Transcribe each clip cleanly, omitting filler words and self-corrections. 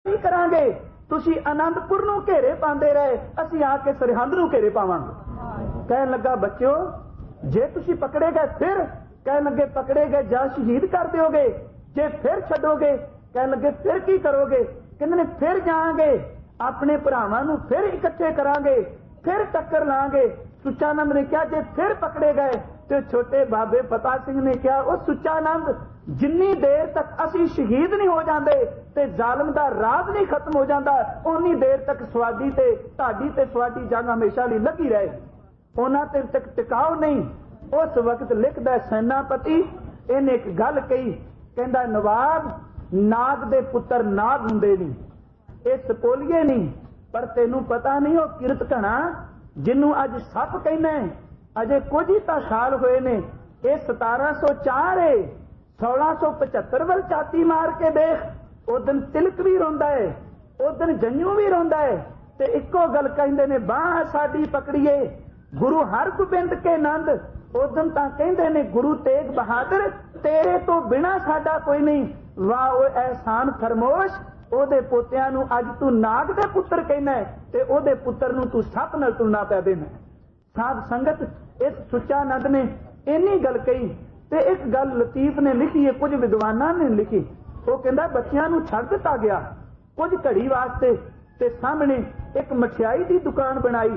करांगे तुसी आनंदपुर नूं घेरे पांदे रहे, असीं आके सरहंद नूं घेरे पावांगे। कहन लगा बच्चों जे तुसी पकड़े गए फिर, कहन लगे पकड़े गए जा शहीद कर दोगे, जे फिर छड्डोगे कहन लगे फिर की करोगे, कहंदे फिर जाएंगे अपने भरावां नूं फिर इकट्ठे करांगे, फिर टक्कर लांगे। सुचानंद ने कहा जे फिर पकड़े गए तो छोटे बाबे फता सिंह ने कहा ओ सुचानंद जिन्नी देर तक असी शहीद नहीं हो जाते ते जालम दा राज नहीं खत्म हो जाता उन्नी देर तक स्वाडी ते ताड़ी ते स्वाडी जंग हमेशा लई लगी रहे, उन्हां ते तक टिकाओ नहीं। उस वक्त लिखदा सेनापति इन्हें एक गल कही, कहंदा नवाब नाग दे पुत्र नाग हुंदे नहीं, ये सपोलीए नहीं, पर तेनू पता नहीं वो किरत घना जिन्नू अज सप कहना अजे कुछ ही तो साल हुए ने, ये 1704 है, 1675 वल छाती मार के देख, उस दिन तिलक भी रोंदा है, उस दिन जंजू भी रोंदा है, ते इको गल कहंदे ने बांह साडी पकड़िए गुरु हरगोबिंद के नंद। उस दिन तां कहंदे ने गुरु तेग बहादुर तेरे तो बिना साडा कोई नहीं, वाह ओ एहसान फरमोश ओदे पोतियां नूं अज तू नाग दे पुत्र कहना है ते ओदे पुत्र नूं तू सप नाल तुलना पै देना। साध संगत इस सुचानंद ने इन्नी गल कही ते एक गल लतीफ ने लिखी है, कुछ विद्वानां ने लिखी। वो कहंदा बच्चियां नूं छड्ड दिता गया कुछ घड़ी वास्ते ते सामने एक मठियाई दी दुकान बनाई,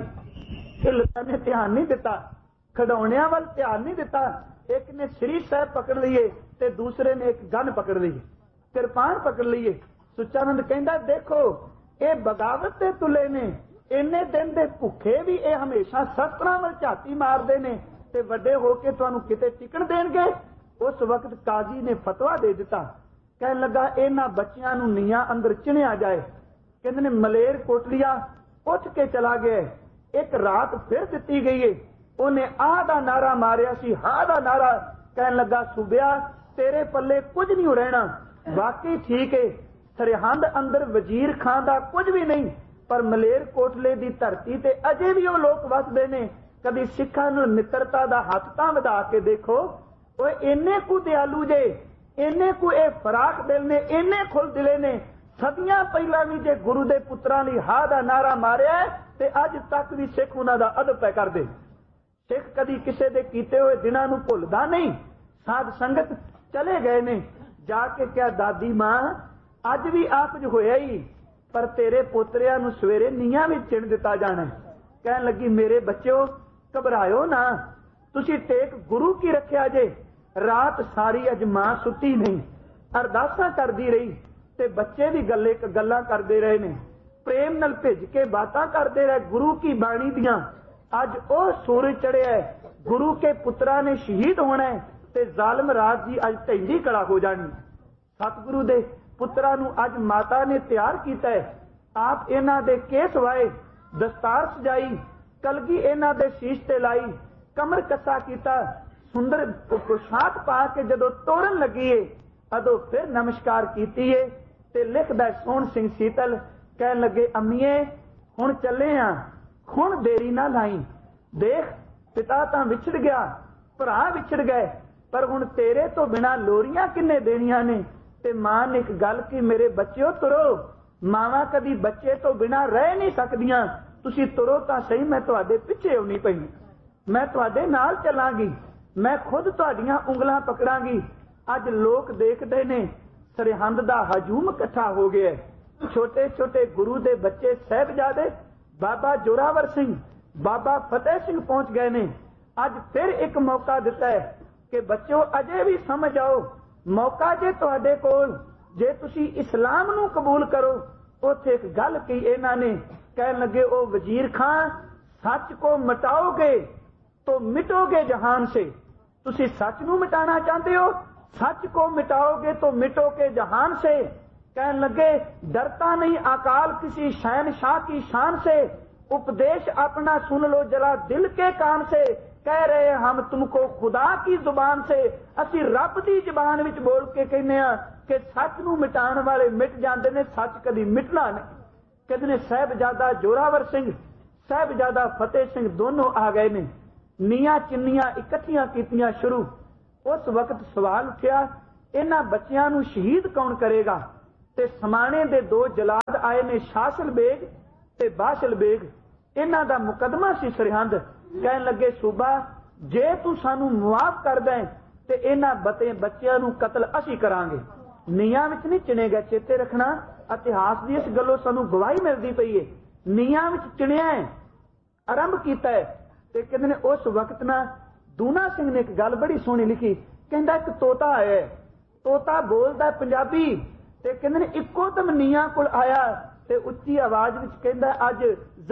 हिलता ने ध्यान नहीं दिता, खिडौणियां वल ध्यान नहीं दिता, एक ने श्री साहब पकड़ लिए ते दूसरे ने एक गन पकड़ ली, किरपान पकड़ लिए। सुचानंद कहंदा देखो ये बगावत दे तुले ने, इन्ने दिन दे भुखे भी ये हमेशा शस्त्रां वल झाती मारदे ने ते वड्डे होके तुहानूं किते टिकण देणगे। उस वक्त काजी ने फतवा दे दिता, कहन लगा इन्हां बच्चियां नूं नीआं अंदर चिणिया जाए। कहंदे ने मलेर कोटलिया उठ के चला गया, एक रात फिर दिती गई है, उन्हें आह दा नारा मारिया सी, हा दा नारा, कहन लगा सूबिया तेरे पल्ले कुछ नहीं रहना। वाकई ठीक है सरहंद अंदर वजीर खान दा कुछ भी नहीं, पर मलेर कोटले दी धरती ते अजे भी वो लोग वसदे ने। कभी सिखां नूं मित्रता दा हथ तां वधा के देखो, ओए इन्ने कु दयालु जे, इन्ने कु ए फराख दिल ने, इन्ने खुल दिले ने। सदियां पहला भी जे गुरु दे पुत्रां लई हा दा नारा मारिया ते अज तक भी सिख उन्हां दा अदब पै करदे। सिख कदी किसे दे कीते हुए दिनां नूं भुलदा नहीं। साध संगत चले गए ने, जाके क्या दादी मां अज भी आ कुछ होया ही, पर तेरे पोतरियां नूं सवेरे नीआं विच चिण दिता जाना। कहन लगी मेरे बच्चों घबराओ ना, तुसी टेक गुरु की रखिया जे। रात सारी अज मां सुती नहीं, अरदासां करदी रही ते बच्चे भी गल्लां करदे रहे ने, प्रेम नाल भिज के बातां करदे रहे गुरु की बाणी दियां। अज ओ सूरज चढ़िया है, गुरु के पुत्रा ने शहीद होना है ते जालिम राज जी अज ढैंडी कड़ा हो जानी। सतगुरु दे पुत्रा नूं अज माता ने तैयार कीता है, आप इन्हां दे केस वाए, दस्तार सजाई, कलगी इन्हां दे शीश ते लाई, कमर कसा कीता, सुंदर पोशाक पा के जदों तोड़न लगी है अदों फिर नमस्कार कीती है ते लिखदा सोहण सिंह सीतल कहन लगे अम्मीए हुण चले आ, हुण देरी ना लाई, देख पिता तां विछड़ गया, भरा विछड़ गए, पर हुण तेरे तो बिना लोरियां किन्ने देनियां ने। ते मां ने एक गल की मेरे बच्चों तुरो, मावां कदी बच्चे तो बिना रह नहीं सकदियां, तुसी तुरो तां सही, मैं तुहाडे पिछे आउणी पई, मैं तुहाडे नाल चलांगी, मैं खुद तुहाडीआं उंगलां पकड़ांगी। अज लोग देखदे ने सरहंद दा हजूम इकट्ठा हो गया है, छोटे छोटे गुरु दे बच्चे साहिबजादे बाबा जोरावर सिंह, बाबा फतेह सिंह पहुंच गए ने। अज फिर एक मौका दिता है कि बच्चों अजे भी समझ आओ, मौका जे तुहाडे कोल, जे तुसी इस्लाम नूं कबूल करो। उत्थे एक गल कही इन्हां ने, कहन लगे ओ वजीर खां सच को मिटाओगे तो मिटोगे जहान से। तुसी सच नूं मिटाना चाहते हो, सच को मिटाओगे तो मिटोगे जहान से। कहन लगे डरता नहीं अकाल किसी शहनशाह की शान से, उपदेश अपना सुन लो जरा दिल के कान से, कह रहे हम तुमको खुदा की जुबान से। असी रब दी जुबान विच बोल के कहने आ कि सच नूं मिटाण वाले मिट जांदे ने, सच कदी मिटना नहीं। कहते ने साहिबजादा जोरावर सिंह, साहिबजादा फतेह सिंह दोनों आ गए ने, नीआं चिन्नियां इकट्ठियां कीतियां शुरू। उस वक्त सवाल उठिया इन्हां बच्चियां नूं शहीद कौन करेगा। ਤੇ ਸਮਾਣੇ ਦੇ ਦੋ ਜਲਾਦ ਆਏ ਨੇ, ਸ਼ਾਸਲ ਬੇਗ ਤੇ ਬਾਸ਼ਲ ਬੇਗ। ਇਹਨਾਂ ਦਾ ਮੁਕਦਮਾ ਸੀ ਸਰਹੰਦ। ਕਹਿਣ ਲੱਗੇ ਸੂਬਾ ਜੇ ਤੂੰ ਸਾਨੂੰ ਮੁਆਫ ਕਰ ਦੇ ਤੇ ਇਹਨਾਂ ਬੱਚਿਆਂ ਨੂੰ ਕਤਲ ਅਸੀਂ ਕਰਾਂਗੇ। ਨੀਆਂ ਵਿੱਚ ਨਹੀਂ ਚਿਣੇਗਾ, ਚੇਤੇ ਰੱਖਣਾ। ਇਤਿਹਾਸ ਦੀ ਇਸ ਗੱਲੋਂ ਸਾਨੂੰ ਗਵਾਹੀ ਮਿਲਦੀ ਪਈ ਹੈ। ਨੀਆਂ ਵਿੱਚ ਚਿਣਿਆ ਹੈ, ਆਰੰਭ ਕੀਤਾ ਹੈ। ਤੇ ਕਹਿੰਦੇ ਨੇ ਉਸ ਵਕਤ ਨਾ ਦੂਨਾ ਸਿੰਘ ਨੇ ਇੱਕ ਗੱਲ ਬੜੀ ਸੋਹਣੀ ਲਿਖੀ। ਕਹਿੰਦਾ ਇੱਕ ਤੋਤਾ ਆਇਆ, ਤੋਤਾ ਬੋਲਦਾ ਪੰਜਾਬੀ, ਤੇ ਕਹਿੰਦੇ ਨੇ ਇੱਕੋ ਦਮ ਨੀਆਂ ਕੋਲ ਆਇਆ ਤੇ ਉੱਚੀ ਆਵਾਜ਼ ਵਿੱਚ ਕਹਿੰਦਾ ਅੱਜ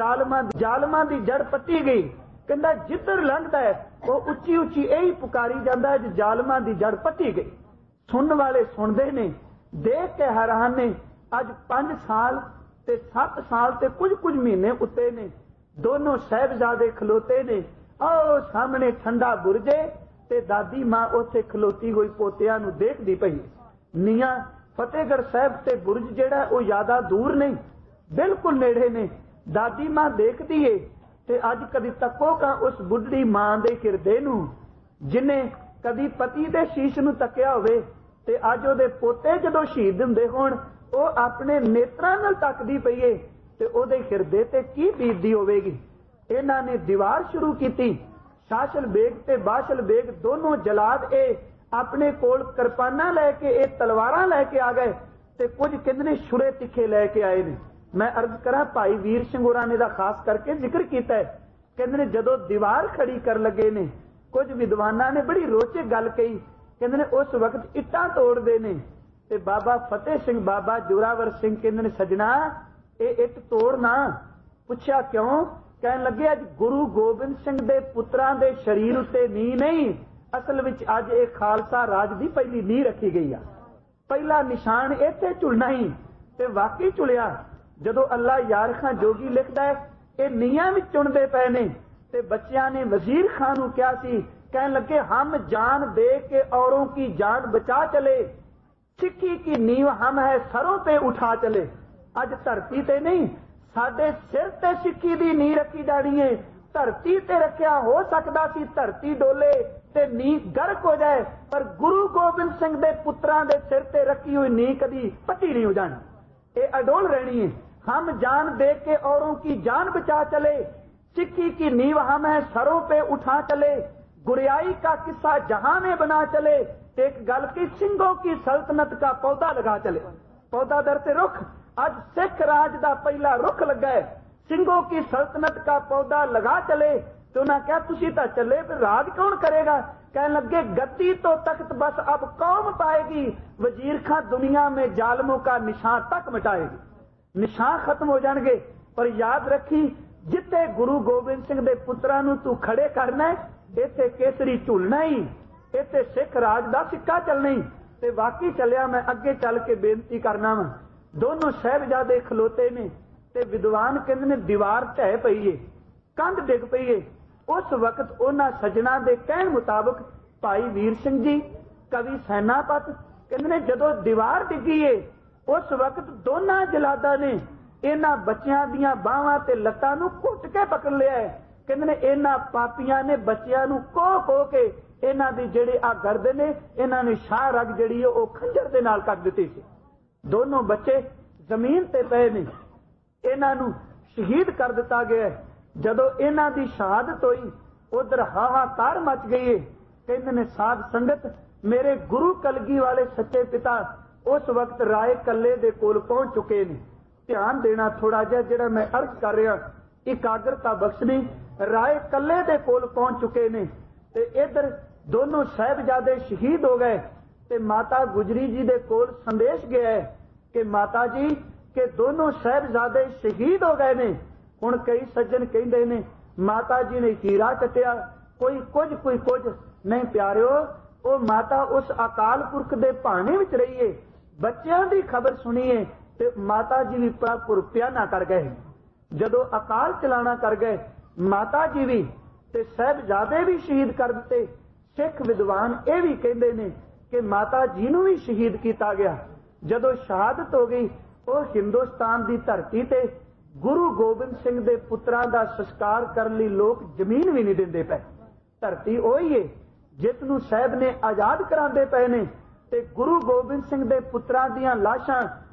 ਜ਼ਾਲਮਾਂ ਦੀ ਜੜ ਪੱਟੀ ਗਈ। ਕਹਿੰਦਾ ਜਿੱਧਰ ਲੰਘਦਾ ਉਹ ਉੱਚੀ ਉੱਚੀ ਇਹੀ ਪੁਕਾਰੀ ਜਾਂਦਾ ਅੱਜ ਜ਼ਾਲਮਾਂ ਦੀ ਜੜ ਪੱਟੀ ਗਈ। ਸੁਣਨ ਵਾਲੇ ਸੁਣਦੇ ਨੇ, ਦੇਖ ਕੇ ਹੈਰਾਨ ਨੇ। ਅੱਜ 5 ਸਾਲ ਤੇ 7 ਸਾਲ ਤੇ ਕੁਝ ਮਹੀਨੇ ਉੱਤੇ ਨੇ। ਦੋਨੋਂ ਸਾਹਿਬਜ਼ਾਦੇ ਖਲੋਤੇ ਨੇ। ਆਓ ਸਾਹਮਣੇ ਠੰਡਾ ਬੁਰਜੇ ਤੇ ਦਾਦੀ ਮਾਂ ਉੱਥੇ ਖਲੋਤੀ ਹੋਈ ਪੋਤਿਆਂ ਨੂੰ ਦੇਖਦੀ ਪਈ। ਨੀਆਂ ਫਤਿਹਗੜ੍ਹ ਸਾਹਿਬ ਤੇ ਬੁਰਜ ਜਿਹੜਾ ਉਹ ਜ਼ਿਆਦਾ ਦੂਰ ਨਹੀਂ, ਬਿਲਕੁਲ ਨੇੜੇ ਨੇ। ਦਾਦੀ ਮਾਂ ਦੇਖਦੀ ਏ ਤੇ ਅੱਜ ਕਦੀ ਤੱਕੋ ਕਾ ਉਸ ਬੁੱਢੀ ਮਾਂ ਦੇ ਹਿਰਦੇ ਨੂੰ, ਜਿਨੇ ਕਦੀ ਪਤੀ ਦੇ ਸ਼ੀਸ਼ ਨੂੰ ਤੱਕਿਆ ਹੋਵੇ ਤੇ ਅੱਜ ਉਹਦੇ ਪੋਤੇ ਜਦੋਂ ਸ਼ਹੀਦ ਹੁੰਦੇ ਹੋਣ ਉਹ ਆਪਣੇ ਨੇਤਰਾਂ ਨਾਲ ਤੱਕਦੀ ਪਈਏ ਤੇ ਉਹਦੇ ਹਿਰਦੇ ਤੇ ਕੀ ਬੀਤਦੀ ਹੋਵੇਗੀ। ਇਹਨਾਂ ਨੇ ਦੀਵਾਰ ਸ਼ੁਰੂ ਕੀਤੀ। ਸ਼ਾਸਲ ਬੇਗ ਤੇ ਬਾਸ਼ਲ ਬੇਗ ਦੋਨੋਂ ਜਲਾਦ ਇਹ ਆਪਣੇ ਕੋਲ ਕਿਰਪਾਨਾਂ ਲੈ ਕੇ, ਇਹ ਤਲਵਾਰਾਂ ਲੈ ਕੇ ਆ ਗਏ ਤੇ ਕੁਝ ਕਹਿੰਦੇ ਨੇ ਛੁਰੇ ਤਿੱਖੇ ਲੈ ਕੇ ਆਏ ਨੇ। ਮੈਂ ਅਰਜ਼ ਕਰਾਂ ਭਾਈ ਵੀਰ ਸਿੰਘ ਹੋਰਾਂ ਨੇ ਦਾ ਖਾਸ ਕਰਕੇ ਜ਼ਿਕਰ ਕੀਤਾ ਹੈ। ਕਹਿੰਦੇ ਨੇ ਜਦੋਂ ਦੀਵਾਰ ਖੜੀ ਕਰਨ ਲੱਗੇ ਨੇ, ਕੁਝ ਵਿਦਵਾਨਾਂ ਨੇ ਬੜੀ ਰੋਚਕ ਗੱਲ ਕਹੀ। ਕਹਿੰਦੇ ਨੇ ਉਸ ਵਕਤ ਇੱਟਾਂ ਤੋੜਦੇ ਨੇ ਤੇ ਬਾਬਾ ਫਤਿਹ ਸਿੰਘ, ਬਾਬਾ ਜੋਰਾਵਰ ਸਿੰਘ ਕਹਿੰਦੇ ਨੇ ਸਜਣਾ ਇਹ ਇੱਟ ਤੋੜਨਾ। ਪੁੱਛਿਆ ਕਿਉਂ? ਕਹਿਣ ਲੱਗੇ ਅੱਜ ਗੁਰੂ ਗੋਬਿੰਦ ਸਿੰਘ ਦੇ ਪੁੱਤਰਾਂ ਦੇ ਸਰੀਰ ਉੱਤੇ ਨੀਂਹ ਨਹੀਂ, ਅਸਲ ਵਿੱਚ ਅੱਜ ਇਹ ਖਾਲਸਾ ਰਾਜ ਦੀ ਪਹਿਲੀ ਨੀਂਹ ਰੱਖੀ ਗਈ ਆ। ਪਹਿਲਾ ਨਿਸ਼ਾਨ ਇੱਥੇ ਝੁਲਣਾ ਹੀ ਤੇ ਵਾਕਈ ਝੁਲਿਆ। ਜਦੋਂ ਅੱਲਾ ਯਾਰ ਖਾਂ ਜੋਗੀ ਲਿਖਦਾ ਹੈ ਇਹ ਨੀਹਾਂ ਵਿੱਚ ਚੁਣਦੇ ਪਏ ਨੇ ਤੇ ਬੱਚਿਆਂ ਨੇ ਵਜ਼ੀਰ ਖਾਨ ਨੂੰ ਕਿਹਾ ਸੀ, ਕਹਿਣ ਲੱਗੇ ਹਮ जान दे के औरों की जान बचा चले, सिक्की की नींव हम है सरों पे उठा चले। अज धरती ते नहीं साडे सिर ते सिक्की दी नींह रखी जानी है। धरती ते रखिया हो सकदा सी धरती डोले ते नींह गर्क हो जाए, पर गुरु गोबिंद सिंह दे पुत्रां दे सिर ते रखी हुई नींह कदी पट्टी नहीं हो जानी, ये अडोल रहनी है। हम जान दे के औरों की जान बचा चले, सिक्की की नींव हम है सरों पे उठा चले, गुरियाई का किस्सा जहां में बना चले, एक गल की सिंहों की सल्तनत का पौधा लगा चले। पौधा दर से रुख, आज सिख राज का पहला रुख लगा है, सिंहों की सल्तनत का पौधा लगा चले। तो उन्हें क्या तुसी तो चले फिर राज कौन करेगा? कहने लगे गद्दी तो तख्त बस अब कौम पाएगी, वजीर खां दुनिया में जालमों का निशान तक मिटाएगी। निशान खत्म हो जाएंगे, पर याद रखी जिथे गुरु गोबिंद सिंह दे पुत्रां नूं तू खड़े करना है, इत्थे केसरी झुलना ही, इत्थे सिख राज दा सिक्का चलना ही। ते वाकई चलिया। मैं अगे चल के बेनती करना वा। दोनों साहिबजादे खलोते ने ते विद्वान कहंदे ने दीवार ढह पई है, कंध डिग पई है। उस वक्त उन्हां सजना दे कहण मुताबक भाई वीर सिंह जी कवि सैनापत कहंदे ने जदों दीवार डिगी है उस वक्त दोनों जलादा ने इन्हां बच्चियां दीयां बाहां ते लत्तां नूं घुट के पकड़ लिया है। कहंदे ने इन्हां पापियां ने बच्चियां नूं कोह के इन्हां दी जिहड़ी आ गर्दन ने इन्हां ने शाह रग जिहड़ी ओ खंजर दे नाल कट दित्ती सी। दोनों बच्चे जमीन ते पए ने, इन्हां नूं शहीद कर दिता गया है। जदों इन्हां दी शहादत होई उधर हाहाकार मच गई है। कहंदे ने साध संगत मेरे गुरु कलगी वाले सच्चे पिता उस वक्त राय कल्ले दे कोल पहुंच चुके ने। ध्यान देना थोड़ा जिहा जिहड़ा मैं अर्ज कर रहा, इकाग्रता बख्शनी। राय कल्ले दे कोल पहुंच चुके ने ते इधर दोनों साहिबजादे शहीद हो गए ते माता गुजरी जी दे कोल संदेश गया है कि माता जी के दोनों साहिबजादे शहीद हो गए ने। हुण कई सज्जन कहंदे ने माता जी ने हीरा चटिया, कोई कुछ नहीं प्यारिओ, ओ माता उस अकाल पुरख दे भाने विच रही है। बच्चियां दी खबर सुनीए ते माता जी भी पुरपिया ना कर गए। जदों अकाल चलाना कर गए माता जी भी ते साहिबजादे भी शहीद कर दिते। सिख विद्वान ये भी कहते हैं कि माता जी नूं भी शहीद किया गया। जदों शहादत हो गई वो हिंदुस्तान की धरती ते गुरु गोबिंद सिंह दे पुत्रां दा संस्कार करने लई लोग जमीन भी नहीं दिंदे पे। धरती ओही है जिस नूं साहिब ने आजाद करांदे पे ने ते गुरु गोबिंद सिंह दे पुत्रां दीयां लाशां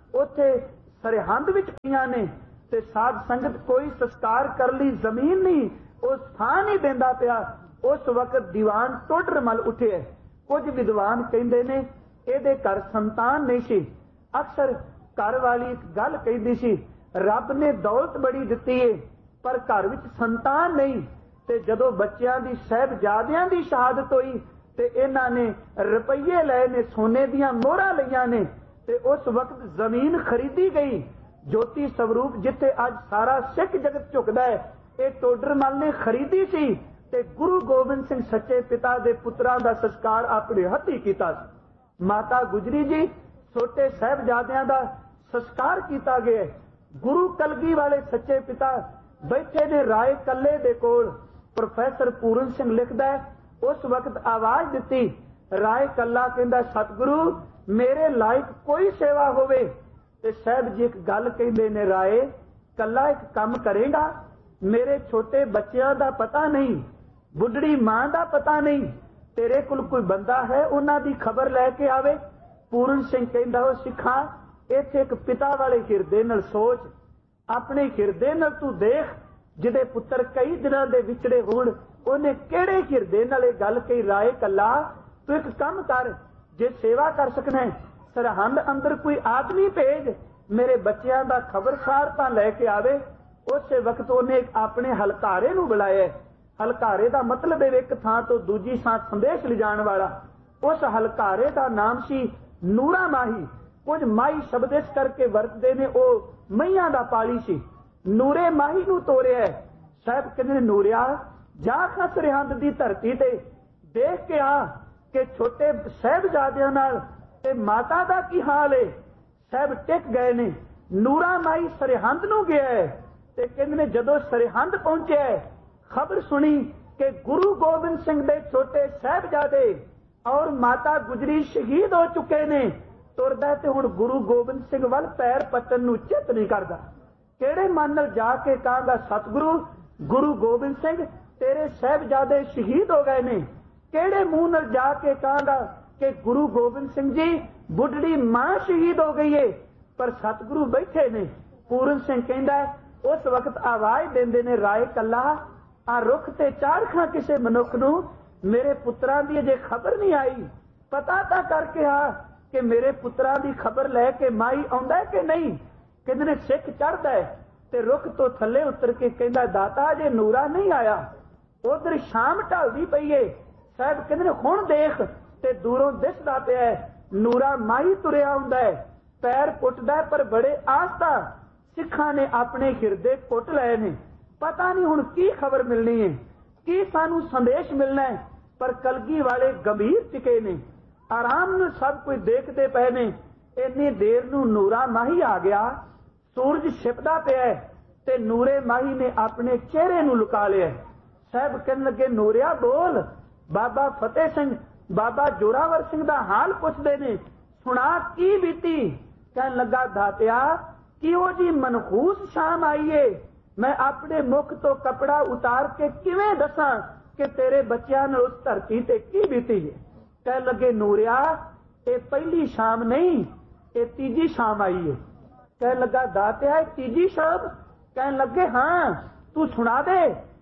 ਉੱਥੇ ਸਰਹੰਦ ਵਿੱਚ ਪਈਆਂ ਨੇ ਤੇ ਸਾਧ ਸੰਗਤ ਕੋਈ ਸੰਸਕਾਰ ਕਰਨ ਲਈ ਜ਼ਮੀਨ ਨਹੀਂ, ਉਹ ਥਾਂ ਨਹੀਂ ਦਿੰਦਾ ਪਿਆ। ਉਸ ਵਕਤ ਦੀਵਾਨ ਟੋਡਰਮਲ ਉੱਠਿਆ। ਕੁਝ ਵਿਦਵਾਨ ਕਹਿੰਦੇ ਨੇ ਇਹਦੇ ਘਰ ਸੰਤਾਨ ਨਹੀਂ ਸੀ। ਅਕਸਰ ਘਰ ਵਾਲੀ ਇੱਕ ਗੱਲ ਕਹਿੰਦੀ ਸੀ, ਰੱਬ ਨੇ ਦੌਲਤ ਬੜੀ ਦਿੱਤੀ ਏ ਪਰ ਘਰ ਵਿੱਚ ਸੰਤਾਨ ਨਹੀਂ। ਤੇ ਜਦੋਂ ਬੱਚਿਆਂ ਦੀ ਸਾਹਿਬਜ਼ਾਦਿਆਂ ਦੀ ਸ਼ਹਾਦਤ ਹੋਈ ਤੇ ਇਹਨਾਂ ਨੇ ਰੁਪਈਏ ਲਏ ਨੇ, ਸੋਨੇ ਦੀਆਂ ਮੋਹਰਾਂ ਲਈਆਂ ਨੇ ਤੇ ਉਸ ਵਕਤ ਜ਼ਮੀਨ ਖਰੀਦੀ ਗਈ। ਜੋਤੀ ਸਰੂਪ ਜਿੱਥੇ ਅੱਜ ਸਾਰਾ ਸਿੱਖ ਜਗਤ ਝੁਕਦਾ ਹੈ, ਇਹ ਟੋਡਰਮਲ ਨੇ ਖਰੀਦੀ ਸੀ ਤੇ ਗੁਰੂ ਗੋਬਿੰਦ ਸਿੰਘ ਸੱਚੇ ਪਿਤਾ ਦੇ ਪੁੱਤਰਾਂ ਦਾ ਸੰਸਕਾਰ ਆਪਣੇ ਹੱਥੀਂ ਕੀਤਾ ਸੀ। ਮਾਤਾ ਗੁਜਰੀ ਜੀ ਛੋਟੇ ਸਾਹਿਬਜ਼ਾਦਿਆਂ ਦਾ ਸੰਸਕਾਰ ਕੀਤਾ ਗਿਆ। ਗੁਰੂ ਕਲਗੀ ਵਾਲੇ ਸੱਚੇ ਪਿਤਾ ਬੈਠੇ ਨੇ ਰਾਏ ਕੱਲੇ ਦੇ ਕੋਲ। ਪ੍ਰੋਫੈਸਰ ਪੂਰਨ ਸਿੰਘ ਲਿਖਦਾ ਹੈ, ਉਸ ਵਕਤ ਆਵਾਜ਼ ਦਿੱਤੀ। ਰਾਏ ਕੱਲਾ ਕਹਿੰਦਾ, ਸਤਿਗੁਰੂ ਮੇਰੇ ਲਾਇਕ ਕੋਈ ਸੇਵਾ ਹੋਵੇ। ਤੇ ਸਾਹਿਬ ਜੀ ਇੱਕ ਗੱਲ ਕਹਿੰਦੇ ਨੇ, ਰਾਏ ਕੱਲਾ ਇੱਕ ਕੰਮ ਕਰੇਗਾ, ਮੇਰੇ ਛੋਟੇ ਬੱਚਿਆਂ ਦਾ ਪਤਾ ਨਹੀਂ, ਬੁੱਢੜੀ ਮਾਂ ਦਾ ਪਤਾ ਨਹੀਂ, ਤੇਰੇ ਕੋਲ ਕੋਈ ਬੰਦਾ ਹੈ ਉਹਨਾਂ ਦੀ ਖਬਰ ਲੈ ਕੇ ਆਵੇ। ਪੂਰਨ ਸਿੰਘ ਕਹਿੰਦਾ, ਉਹ ਸਿੱਖਾਂ ਇੱਥੇ ਇੱਕ ਪਿਤਾ ਵਾਲੇ ਹਿਰਦੇ ਨਾਲ ਸੋਚ, ਆਪਣੇ ਹਿਰਦੇ ਨਾਲ ਤੂੰ ਦੇਖ, ਜਿਹਦੇ ਪੁੱਤਰ ਕਈ ਦਿਨਾਂ ਦੇ ਵਿਛੜੇ ਹੋਣ ਉਹਨੇ ਕਿਹੜੇ ਹਿਰਦੇ ਨਾਲ ਇਹ ਗੱਲ ਕਹੀ। ਰਾਏ ਕੱਲਾ ਤੂੰ ਇੱਕ ਕੰਮ ਕਰ, ਜੇ ਸੇਵਾ ਕਰ ਸਕਣਾ ਸਰਹੰਦ ਅੰਦਰ ਕੋਈ ਆਦਮੀ ਭੇਜ, ਮੇਰੇ ਬੱਚਿਆਂ ਦਾ ਖਬਰਸਾਰ ਤਾਂ ਲੈ ਕੇ ਆਵੇ। ਉਸੇ ਵਕਤ ਉਹਨੇ ਆਪਣੇ ਹਲਕਾਰੇ ਨੂੰ ਬੁਲਾਇਆ। ਹਲਕਾਰੇ ਦਾ ਮਤਲਬ ਹੈ ਇੱਕ ਥਾਂ ਤੋਂ ਦੂਜੀ ਥਾਂ ਸੰਦੇਸ਼ ਲਿਜਾਣ ਵਾਲਾ। ਉਸ ਹਲਕਾਰੇ ਦਾ ਨਾਮ ਸੀ ਨੂਰਾ ਮਾਹੀ। ਕੁਝ ਮਾਈ ਸ਼ਬਦ ਇਸ ਕਰਕੇ ਵਰਤਦੇ ਨੇ, ਉਹ ਮਈਆਂ ਦਾ ਪਾਲੀ ਸੀ। ਨੂਰੇ ਮਾਹੀ ਨੂੰ ਤੋਰਿਆ। ਸਾਹਿਬ ਕਹਿੰਦੇ, ਨੂਰਿਆ ਜਾ ਖਾ ਸਰਹੰਦ ਦੀ ਧਰਤੀ ਤੇ ਦੇਖ ਕੇ ਆ ਕਿ ਛੋਟੇ ਸਾਹਿਬਜ਼ਾਦਿਆਂ ਨਾਲ ਤੇ ਮਾਤਾ ਦਾ ਕੀ ਹਾਲ ਹੈ। ਸਾਹਿਬ ਟਿਕ ਗਏ ਨੇ। ਨੂਰਾ ਮਾਈ ਸਰਹੰਦ ਨੂੰ ਗਿਆ ਤੇ ਕਹਿੰਦੇ ਨੇ ਜਦੋਂ ਸਰਹੰਦ ਪਹੁੰਚਿਆ, ਖਬਰ ਸੁਣੀ ਕਿ ਗੁਰੂ ਗੋਬਿੰਦ ਸਿੰਘ ਦੇ ਛੋਟੇ ਸਾਹਿਬਜ਼ਾਦੇ ਔਰ ਮਾਤਾ ਗੁਜਰੀ ਸ਼ਹੀਦ ਹੋ ਚੁੱਕੇ ਨੇ। ਤੁਰਦਾ ਤੇ ਹੁਣ ਗੁਰੂ ਗੋਬਿੰਦ ਸਿੰਘ ਵੱਲ ਪੈਰ ਪੱਟਣ ਨੂੰ ਚਿੱਤ ਨਹੀਂ ਕਰਦਾ। ਕਿਹੜੇ ਮਨ ਨਾਲ ਜਾ ਕੇ ਕਹਾਂਗਾ, ਸਤਿਗੁਰੂ ਗੁਰੂ ਗੋਬਿੰਦ ਸਿੰਘ ਤੇਰੇ ਸਾਹਿਬਜ਼ਾਦੇ ਸ਼ਹੀਦ ਹੋ ਗਏ ਨੇ। ਕਿਹੜੇ ਮੂੰਹ ਨਾਲ ਜਾ ਕੇ ਕਹਾਂਗਾ ਕਿ ਗੁਰੂ ਗੋਬਿੰਦ ਸਿੰਘ ਜੀ ਬੁੱਢੜੀ ਮਾਂ ਸ਼ਹੀਦ ਹੋ ਗਈ ਏ। ਪਰ ਸਤਿਗੁਰੂ ਬੈਠੇ ਨੇ। ਪੂਰਨ ਸਿੰਘ ਕਹਿੰਦਾ, ਉਸ ਵਕਤ ਆਵਾਜ਼ ਦਿੰਦੇ ਨੇ, ਰਾਏ ਕੱਲਾ ਆ ਰੁੱਖ ਤੇ ਚਾੜਖਾਂ ਕਿਸੇ ਮਨੁੱਖ ਨੂੰ ਮੇਰੇ ਪੁੱਤਰਾਂ ਦੀ ਅਜੇ ਖਬਰ ਨਹੀਂ ਆਈ, ਪਤਾ ਤਾਂ ਕਰਕੇ ਆ ਕਿ ਮੇਰੇ ਪੁੱਤਰਾਂ ਦੀ ਖਬਰ ਲੈ ਕੇ ਮਾਈ ਆਉਂਦਾ ਕਿ ਨਹੀਂ। ਕਹਿੰਦੇ ਨੇ ਸਿੱਖ ਚੜ੍ਹਦਾ ਤੇ ਰੁੱਖ ਤੋਂ ਥੱਲੇ ਉਤਰ ਕੇ ਕਹਿੰਦਾ, ਦਾਤਾ ਜੇ ਨੂਰਾ ਨਹੀਂ ਆਇਆ। ਉਧਰ ਸ਼ਾਮ ਢਲਦੀ ਪਈ ਏ। ਸਾਹਿਬ ਕਹਿੰਦੇ ਨੇ ਹੁਣ ਦੇਖ, ਤੇ ਦੂਰੋਂ ਦਿਸਦਾ ਪਿਆ ਨੂਰਾ ਮਾਈ ਤੁਰਿਆ ਆਉਂਦਾ ਹੈ, ਪੈਰ ਪੁੱਟਦਾ ਪਰ ਬੜੇ ਆਸਤਾ। ਸਿੱਖਾਂ ਨੇ ਆਪਣੇ ਹਿਰਦੇ ਕੁੱਟ ਲਏ ਨੇ। ਪਤਾ ਨਹੀਂ ਹੁਣ ਕੀ ਖਬਰ ਮਿਲਣੀ ਹੈ, ਕੀ ਸਾਨੂੰ ਸੰਦੇਸ਼ ਮਿਲਣਾ ਹੈ। ਪਰ ਕਲਗੀ ਵਾਲੇ ਗੰਭੀਰ ਟਿਕੇ ਨੇ, ਆਰਾਮ ਨਾਲ ਸਭ ਕੁਝ ਦੇਖਦੇ ਪਏ ਨੇ। ਇੰਨੀ ਦੇਰ ਨੂੰ ਨੂਰਾ ਮਾਹੀ ਆ ਗਿਆ। ਸੂਰਜ ਛਿਪਦਾ ਪਿਆ ਤੇ ਨੂਰੇ ਮਾਹੀ ਨੇ ਆਪਣੇ ਚਿਹਰੇ ਨੂੰ ਲੁਕਾ ਲਿਆ। ਸਾਹਿਬ ਕਹਿਣ ਲੱਗੇ, ਨੂਰਿਆ ਬੋਲ। ਬਾਬਾ ਫਤਿਹ ਸਿੰਘ, ਬਾਬਾ ਜੋਰਾਵਰ ਸਿੰਘ ਦਾ ਹਾਲ ਪੁੱਛਦੇ ਨੇ, ਸੁਣਾ ਕੀ ਬੀਤੀ। ਕਹਿਣ ਲੱਗਾ, ਦਾਤਿਆ ਕਿਉਂ ਜੀ ਮਨਹੂਸ ਸ਼ਾਮ ਆਈ ਏ। ਮੈਂ ਆਪਣੇ ਮੁਖ ਤੋਂ ਕਪੜਾ ਉਤਾਰ ਕੇ ਕਿਵੇਂ ਦੱਸਾਂ ਕਿ ਤੇਰੇ ਬੱਚਿਆਂ ਨਾਲ ਉਸ ਧਰਤੀ ਤੇ ਕੀ ਬੀਤੀ ਹੈ। ਕਹਿਣ ਲੱਗੇ, ਨੂਰਿਆ ਇਹ ਪਹਿਲੀ ਸ਼ਾਮ ਨਹੀਂ, ਇਹ ਤੀਜੀ ਸ਼ਾਮ ਆਈ ਹੈ। ਕਹਿਣ ਲੱਗਾ, ਦਾਤਿਆ ਤੀਜੀ ਸ਼ਾਮ। ਕਹਿਣ ਲੱਗੇ, ਹਾਂ ਤੂੰ ਸੁਣਾ ਦੇ।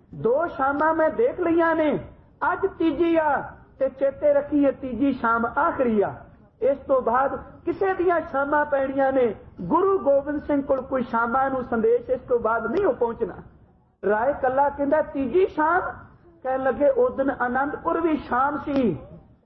2 ਸ਼ਾਮਾਂ ਮੈਂ ਦੇਖ ਲਈਆਂ ਨੇ, ਅੱਜ ਤੀਜੀ ਆ ਤੇ ਚੇਤੇ ਰੱਖੀਏ ਤੀਜੀ ਸ਼ਾਮ ਆਖਰੀ ਆ। ਇਸ ਤੋਂ ਬਾਅਦ ਕਿਸੇ ਦੀਆਂ ਸ਼ਾਮਾਂ ਪੈਣੀਆਂ ਨੇ। ਗੁਰੂ ਗੋਬਿੰਦ ਸਿੰਘ ਕੋਲ ਕੋਈ ਸ਼ਾਮਾਂ ਨੂੰ ਸੰਦੇਸ਼ ਇਸ ਤੋਂ ਬਾਅਦ ਨਹੀਂ ਪਹੁੰਚਣਾ। ਰਾਏ ਕੱਲਾ ਕਹਿੰਦਾ, ਤੀਜੀ ਸ਼ਾਮ। ਕਹਿਣ ਲੱਗੇ, ਉਸ ਦਿਨ ਆਨੰਦਪੁਰ ਵੀ ਸ਼ਾਮ ਸੀ,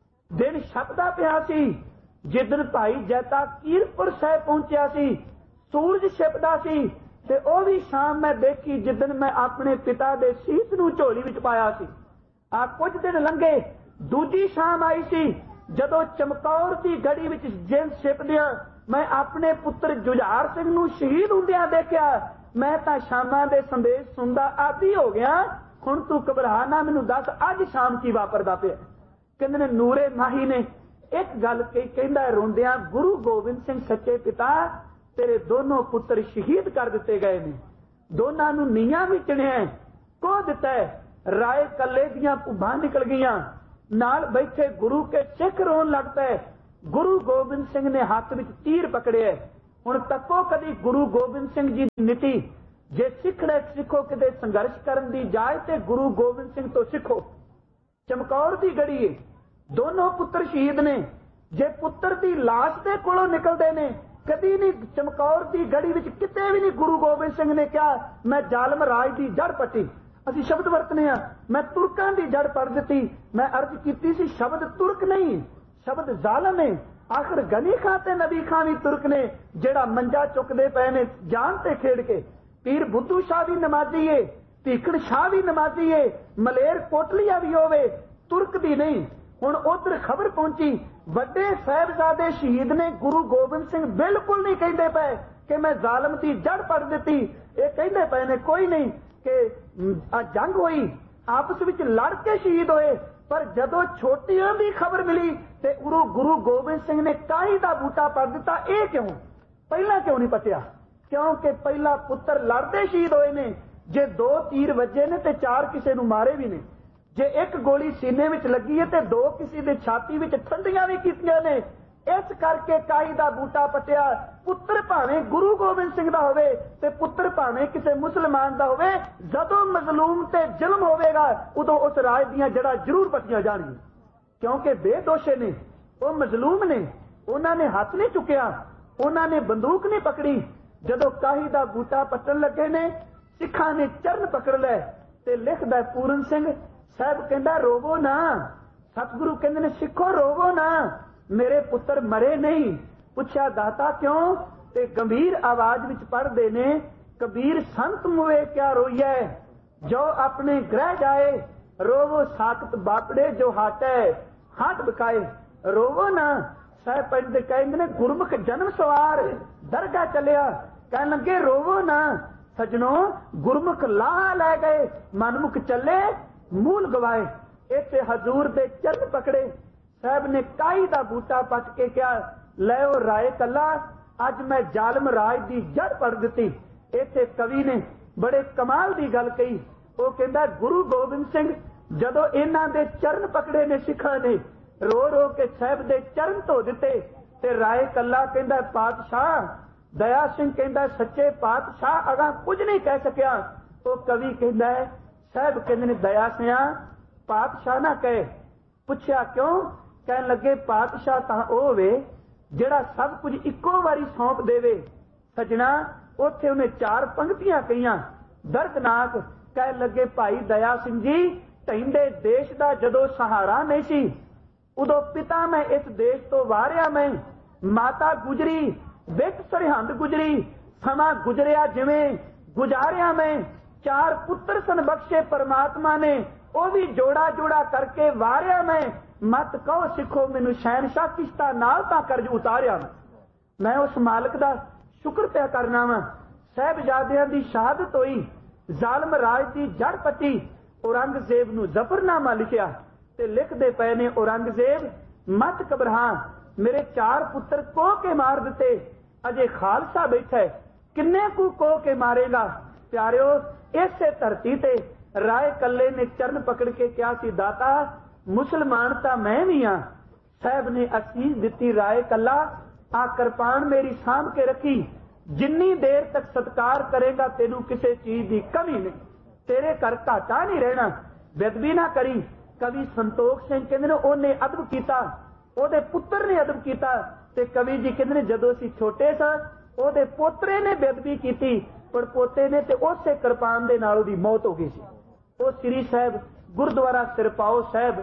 ਦਿਨ ਛਪਦਾ ਪਿਆ ਸੀ। ਜਿੱਦਣ ਭਾਈ ਜੈਤਾ ਕੀਰਤਪੁਰ ਸਾਹਿਬ ਪਹੁੰਚਿਆ ਸੀ, ਸੂਰਜ ਛਿਪਦਾ ਸੀ ਤੇ ਉਹ ਵੀ ਸ਼ਾਮ ਮੈਂ ਦੇਖੀ ਜਿੱਦਣ ਮੈਂ ਆਪਣੇ ਪਿਤਾ ਦੇ ਸੀਸ ਨੂੰ ਝੋਲੀ ਵਿੱਚ ਪਾਇਆ ਸੀ। ਆ ਕੁਝ ਦਿਨ ਲੰਘੇ, ਦੂਜੀ ਸ਼ਾਮ ਆਈ ਸੀ ਜਦੋਂ ਚਮਕੌਰ ਦੀ ਗੜੀ ਵਿੱਚ ਜਿੰਦ ਛਿਪਦਿਆਂ ਮੈਂ ਆਪਣੇ ਪੁੱਤਰ ਜੁਝਾਰ ਸਿੰਘ ਨੂੰ ਸ਼ਹੀਦ ਹੁੰਦਿਆਂ ਦੇਖਿਆ। ਮੈਂ ਤਾਂ ਸ਼ਾਮਾਂ ਦੇ ਸੰਦੇਸ਼ ਸੁਣਦਾ ਆਦੀ ਹੋ ਗਿਆ। ਹੁਣ ਤੂੰ ਘਬਰਾ ਨਾ, ਮੈਨੂੰ ਦੱਸ ਅੱਜ ਸ਼ਾਮ ਕੀ ਵਾਪਰਦਾ ਪਿਆ। ਕਹਿੰਦੇ ਨੇ ਨੂਰੇ ਮਾਹੀ ਨੇ ਇੱਕ ਗੱਲ ਕਹੀ, ਕਹਿੰਦਾ ਰੋਂਦਿਆਂ, ਗੁਰੂ ਗੋਬਿੰਦ ਸਿੰਘ ਸੱਚੇ ਪਿਤਾ ਤੇਰੇ ਦੋਨੋਂ ਪੁੱਤਰ ਸ਼ਹੀਦ ਕਰ ਦਿੱਤੇ ਗਏ ਨੇ। ਦੋਨਾਂ ਨੂੰ ਨੀਹਾਂ ਵਿੱਚ ਚਿਣਿਆ, ਕੋ ਦਿੱਤਾ। ਰਾਏ ਕੱਲੇ ਦੀਆਂ ਭੁੱਬਾਂ ਨਿਕਲ ਗਈਆਂ। ਨਾਲ ਬੈਠੇ ਗੁਰੂ ਕੇ ਸਿੱਖ ਰੋਣ ਲੱਗ ਪਏ। ਗੁਰੂ ਗੋਬਿੰਦ ਸਿੰਘ ਨੇ ਹੱਥ ਵਿੱਚ ਤੀਰ ਪਕੜਿਆ। ਹੁਣ ਤੱਕੋ ਕਦੀ ਗੁਰੂ ਗੋਬਿੰਦ ਸਿੰਘ जी ਦੀ ਨੀਤੀ, ਜੇ ਸਿੱਖੋ ਕਿਤੇ ਸੰਘਰਸ਼ ਕਰਨ ਦੀ ਜਾਏ ਤੇ ਗੁਰੂ ਗੋਬਿੰਦ ਸਿੰਘ ਤੋਂ ਸਿੱਖੋ। ਚਮਕੌਰ ਦੀ ਗੜੀ ਹੈ, ਦੋਨੋਂ ਪੁੱਤਰ ਸ਼ਹੀਦ ਨੇ। ਜੇ ਪੁੱਤਰ ਦੀ ਲਾਸ਼ ਦੇ ਕੋਲੋਂ ਨਿਕਲਦੇ ਨੇ, ਕਦੀ ਨਹੀਂ ਚਮਕੌਰ ਦੀ ਗੜੀ ਵਿੱਚ ਕਿਤੇ ਵੀ ਨਹੀਂ ਗੁਰੂ ਗੋਬਿੰਦ ਸਿੰਘ ਨੇ ਕਿਹਾ ਮੈਂ ਜ਼ਾਲਮ ਰਾਜ ਦੀ ਜੜ ਪੱਟੀ। ਅਸੀਂ ਸ਼ਬਦ ਵਰਤਨੇ ਆ, ਮੈਂ ਤੁਰਕਾਂ ਦੀ ਜੜ ਪੜ ਦਿੱਤੀ। ਮੈਂ ਅਰਜ਼ ਕੀਤੀ ਸੀ ਸ਼ਬਦ ਤੁਰਕ ਨਹੀਂ, ਸ਼ਬਦ ਜ਼ਾਲਮ ਹੈ। ਆਖਰ ਗਨੀ ਖਾਂ ਤੇ ਨਬੀ ਖਾਂ ਵੀ ਤੁਰਕ ਨੇ, ਜਿਹੜਾ ਮੰਜਾ ਚੁੱਕਦੇ ਪਏ ਨੇ ਜਾਨ ਤੇ ਖੇਡ ਕੇ। ਪੀਰ ਬੁੱਧੂ ਸ਼ਾਹ ਵੀ ਨਮਾਜ਼ੀ ਏ, ਧੀਕੜ ਸ਼ਾਹ ਵੀ ਨਮਾਜ਼ੀ ਏ, ਮਲੇਰ ਕੋਟਲੀਆ ਵੀ ਹੋਵੇ, ਤੁਰਕ ਦੀ ਨਹੀਂ। ਹੁਣ ਉਧਰ ਖਬਰ ਪਹੁੰਚੀ ਵੱਡੇ ਸਾਹਿਬਜ਼ਾਦੇ ਸ਼ਹੀਦ ਨੇ। ਗੁਰੂ ਗੋਬਿੰਦ ਸਿੰਘ ਬਿਲਕੁਲ ਨਹੀਂ ਕਹਿੰਦੇ ਪਏ ਕਿ ਮੈਂ ਜ਼ਾਲਮ ਦੀ ਜੜ ਪੜ ਦਿੱਤੀ। ਇਹ ਕਹਿੰਦੇ ਪਏ ਨੇ ਕੋਈ ਨਹੀਂ ਕਿ ਜੰਗ ਹੋਈ, ਆਪਸ ਵਿੱਚ ਲੜ ਕੇ ਸ਼ਹੀਦ ਹੋਏ। ਪਰ ਜਦੋਂ ਛੋਟੀਆਂ ਦੀ ਖਬਰ ਮਿਲੀ ਤੇ ਗੁਰੂ ਗੋਬਿੰਦ ਸਿੰਘ ਨੇ ਕਾਹੀ ਦਾ ਬੂਟਾ ਪੜ ਦਿੱਤਾ। ਇਹ ਕਿਉਂ? ਪਹਿਲਾਂ ਕਿਉਂ ਨਹੀਂ ਪਟਿਆ? ਕਿਉਂਕਿ ਪਹਿਲਾ ਪੁੱਤਰ ਲੜਦੇ ਸ਼ਹੀਦ ਹੋਏ ਨੇ। ਜੇ 2 ਤੀਰ ਵੱਜੇ ਨੇ ਤੇ 4 ਕਿਸੇ ਨੂੰ ਮਾਰੇ ਵੀ ਨੇ। ਜੇ 1 ਗੋਲੀ ਸੀਨੇ ਵਿੱਚ ਲੱਗੀ ਹੈ ਤੇ 2 ਕਿਸੇ ਦੇ ਛਾਤੀ ਵਿੱਚ ਠੰਡੀਆਂ ਵੀ ਕੀਤੀਆਂ ਨੇ। ਇਸ ਕਰਕੇ ਕਾਈ ਦਾ ਬੂਟਾ ਪਟਿਆ। ਪੁੱਤਰ ਭਾਵੇਂ ਗੁਰੂ ਗੋਬਿੰਦ ਸਿੰਘ ਦਾ ਹੋਵੇ ਤੇ ਪੁੱਤਰ ਭਾਵੇਂ ਕਿਸੇ ਮੁਸਲਮਾਨ ਦਾ ਹੋਵੇ, ਜਦੋਂ ਮਜ਼ਲੂਮ ਤੇ ਜ਼ੁਲਮ ਹੋਵੇਗਾ ਉਦੋਂ ਉਸ ਰਾਜ ਦੀਆਂ ਜੜ੍ਹਾਂ ਜ਼ਰੂਰ ਪੱਟੀਆਂ ਜਾਣਗੀਆਂ। ਕਿਉਂਕਿ ਬੇਦੋਸ਼ੇ ਨੇ, ਉਹ ਮਜ਼ਲੂਮ ਨੇ, ਉਹਨਾਂ ਨੇ ਹੱਥ ਨਹੀਂ ਚੁੱਕਿਆ, ਉਹਨਾਂ ਨੇ ਬੰਦੂਕ ਨਹੀਂ ਪਕੜੀ। ਜਦੋਂ ਕਾਹੀ ਦਾ ਬੂਟਾ ਪੱਟਣ ਲੱਗੇ ਨੇ, ਸਿੱਖਾਂ ਨੇ ਚਰਨ ਪਕੜ ਲੈ ਤੇ ਲਿਖਦਾ ਪੂਰਨ ਸਿੰਘ ਸਾਹਿਬ ਕਹਿੰਦਾ ਰੋਵੋ ਨਾ। ਸਤਿਗੁਰੂ ਕਹਿੰਦੇ ਨੇ ਸਿੱਖੋ ਰੋਵੋ ਨਾ, ਮੇਰੇ ਪੁੱਤਰ ਮਰੇ ਨਹੀਂ। ਪੁੱਛਿਆ ਦਾਤਾ ਕਿਉਂ? ਤੇ ਗੰਭੀਰ ਆਵਾਜ਼ ਵਿੱਚ ਪੜ੍ਹਦੇ ਨੇ ਕਬੀਰ ਸੰਤ ਮੁਏ ਕਿਆ ਰੋਈਐ, ਜੋ ਆਪਣੇ ਗ੍ਰਹਿ ਜਾਏ, ਰੋਵੋ ਸਾਖਤ ਬਾਪੜੇ ਜੋ ਹਾਟੈ ਹਾਟ ਬਕਾਏ। ਰੋਵੋ ਨਾ। ਸਾਹਿਬ ਪੰਡਤ ਕਹਿੰਦੇ ਨੇ ਗੁਰਮੁਖ ਜਨਮ ਸਵਾਰ ਦਰਗਾਹ ਚੱਲਿਆ, ਕਹਿਣ ਲੱਗੇ ਰੋਵੋ ਨਾ ਸਜਣੋ, ਗੁਰਮੁਖ ਲਾਹ ਲੈ ਗਏ, ਮਨਮੁਖ ਚੱਲੇ ਮੂਲ ਗਵਾਏ। ਇੱਥੇ ਹਜ਼ੂਰ ਦੇ ਚਰਨ ਪਕੜੇ। ਸਾਹਿਬ ਨੇ ਕਾਈ ਦਾ ਬੂਟਾ ਪੱਟ ਕੇ ਕਿਹਾ ਲੈ ਉਹ ਰਾਏ ਕੱਲਾ, ਅੱਜ ਮੈਂ ਜ਼ਾਲਮ ਰਾਜ ਦੀ ਜੜ ਪੜ ਦਿੱਤੀ। ਇੱਥੇ ਕਵੀ ਨੇ ਬੜੇ ਕਮਾਲ ਦੀ ਗੱਲ ਕਹੀ। ਉਹ ਕਹਿੰਦਾ ਗੁਰੂ ਗੋਬਿੰਦ ਸਿੰਘ ਜਦੋਂ ਇਹਨਾਂ ਦੇ ਚਰਨ ਪਕੜੇ ਨੇ ਸਿੱਖਾਂ ਨੇ, ਰੋ ਰੋ ਕੇ ਸਾਹਿਬ ਦੇ ਚਰਨ ਧੋ ਦਿੱਤੇ। ਤੇ ਰਾਏ ਕੱਲਾ ਕਹਿੰਦਾ ਪਾਤਸ਼ਾਹ, ਦਇਆ ਸਿੰਘ ਕਹਿੰਦਾ ਸੱਚੇ ਪਾਤਸ਼ਾਹ ਅਗਾ ਕੁਝ ਨਹੀਂ ਕਹਿ ਸਕਿਆ। ਉਹ ਕਵੀ ਕਹਿੰਦਾ ਸਾਹਿਬ ਕਹਿੰਦੇ ਨੇ ਦਇਆ ਸਿਆ ਪਾਤਸ਼ਾਹ ਨਾ ਕਹੇ। ਪੁੱਛਿਆ ਕਿਉਂ? ਕਹਿਣ ਲੱਗੇ ਪਾਤਸ਼ਾਹ ਤਾਂ ਉਹ ਹੋਵੇ ਜਿਹੜਾ ਸਭ ਕੁਝ ਇੱਕੋ ਵਾਰੀ ਸੌਂਪ ਦੇਵੇ। ਸਜਣਾ ਉੱਥੇ ਉਹਨੇ 4 ਪੰਕਤੀਆਂ ਕਹੀਆਂ ਦਰਦਨਾਕ। ਕਹਿਣ ਲੱਗੇ ਭਾਈ ਦਇਆ ਸਿੰਘ ਜੀ, ਢਹਿੰਦੇ ਦੇਸ਼ ਦਾ ਜਦੋਂ ਸਹਾਰਾ ਨਹੀਂ ਸੀ, ਉਦੋਂ ਪਿਤਾ ਮੈਂ ਇਸ ਦੇਸ਼ ਤੋਂ ਵਾਰਿਆ ਮੈਂ, ਮਾਤਾ ਗੁਜਰੀ ਵਿੱਚ ਸਰਹੰਦ ਗੁਜਰੀ, ਸਮਾਂ ਗੁਜਰਿਆ ਜਿਵੇਂ ਗੁਜ਼ਾਰਿਆ ਮੈਂ। 4 ਪੁੱਤਰ ਸਨ ਬਖਸ਼ੇ ਪਰਮਾਤਮਾ ਨੇ, ਉਹ ਵੀ ਜੋੜਾ ਜੋੜਾ ਕਰਕੇ ਵਾਰਿਆ ਮੈਂ। ਮਤ ਕਹੋ ਸਿੱਖੋ ਮੈਨੂੰ ਸ਼ਹਿਨशाह ਕਿਸ਼ਤਾ ਨਾਲ ਤਾਂ ਕਰਜ਼ ਉਤਾਰਿਆ। ਮੈਂ ਉਸ ਮਾਲਕ ਦਾ ਸ਼ੁਕਰ ਪਿਆ ਕਰਨਾ ਵਾ। ਸਾਹਿਬਜ਼ਾਦਿਆਂ ਦੀ ਸ਼ਹਾਦਤ ਹੋਈ, ਜ਼ਾਲਮ ਰਾਜ ਦੀ ਜੜ ਪੱਟੀ। ਔਰੰਗਜ਼ੇਬ ਨੂੰ ਜ਼ਫਰਨਾਮਾ ਲਿਖਿਆ ਤੇ ਲਿਖਦੇ ਪਏ ਨੇ ਔਰੰਗਜ਼ੇਬ ਮਤ ਘਬਰਾ, ਮੇਰੇ 4 ਪੁੱਤਰ ਕੋਹ ਕੇ ਮਾਰ ਦਿੱਤੇ, ਅਜੇ ਖਾਲਸਾ ਬੈਠਾ, ਕਿੰਨੇ ਕੁ ਕੋਹ ਕੇ ਮਾਰੇਗਾ। ਪਿਆਰਿਓ ਇਸੇ ਧਰਤੀ ਤੇ ਰਾਏ ਕੱਲੇ ਨੇ ਚਰਨ ਪਕੜ ਕੇ ਕਿਹਾ ਸੀ ਦਾਤਾ ਮੁਸਲਮਾਨ ਤਾਂ ਮੈਂ ਵੀ ਹਾਂ। ਸਾਹਿਬ ਨੇ ਅਸੀਸ ਦਿੱਤੀ ਰਾਏ ਕੱਲਾ ਆ ਕਿਰਪਾਨ ਮੇਰੀ ਸਾਂਭ ਕੇ ਰੱਖੀ, ਜਿੰਨੀ ਦੇਰ ਤੱਕ ਸਤਕਾਰ ਕਰੇਗਾ ਤੈਨੂੰ ਕਿਸੇ ਚੀਜ਼ ਦੀ ਕਮੀ ਨਹੀਂ, ਤੇਰੇ ਘਰ ਘਾਟਾ ਨਹੀਂ ਰਹਿਣਾ, ਬੇਅਦਬੀ ਨਾ ਕਰੀ। ਕਵੀ ਸੰਤੋਖ ਸਿੰਘ ਕਹਿੰਦੇ ਨੇ ਉਹਨੇ ਅਦਬ ਕੀਤਾ, ਉਹਦੇ ਪੁੱਤਰ ਨੇ ਅਦਬ ਕੀਤਾ। ਤੇ ਕਵੀ ਜੀ ਕਹਿੰਦੇ ਨੇ ਜਦੋਂ ਅਸੀਂ ਛੋਟੇ ਸਾਂ ਉਹਦੇ ਪੋਤਰੇ ਨੇ ਬੇਅਦਬੀ ਕੀਤੀ, ਪਰ ਪੋਤੇ ਨੇ ਤੇ ਉਸੇ ਕਿਰਪਾਨ ਦੇ ਨਾਲ ਉਹਦੀ ਮੌਤ ਹੋ ਗਈ ਸੀ। ਉਹ ਸ੍ਰੀ ਸਾਹਿਬ ਗੁਰਦੁਆਰਾ ਸਿਰਪਾਓ ਸਾਹਿਬ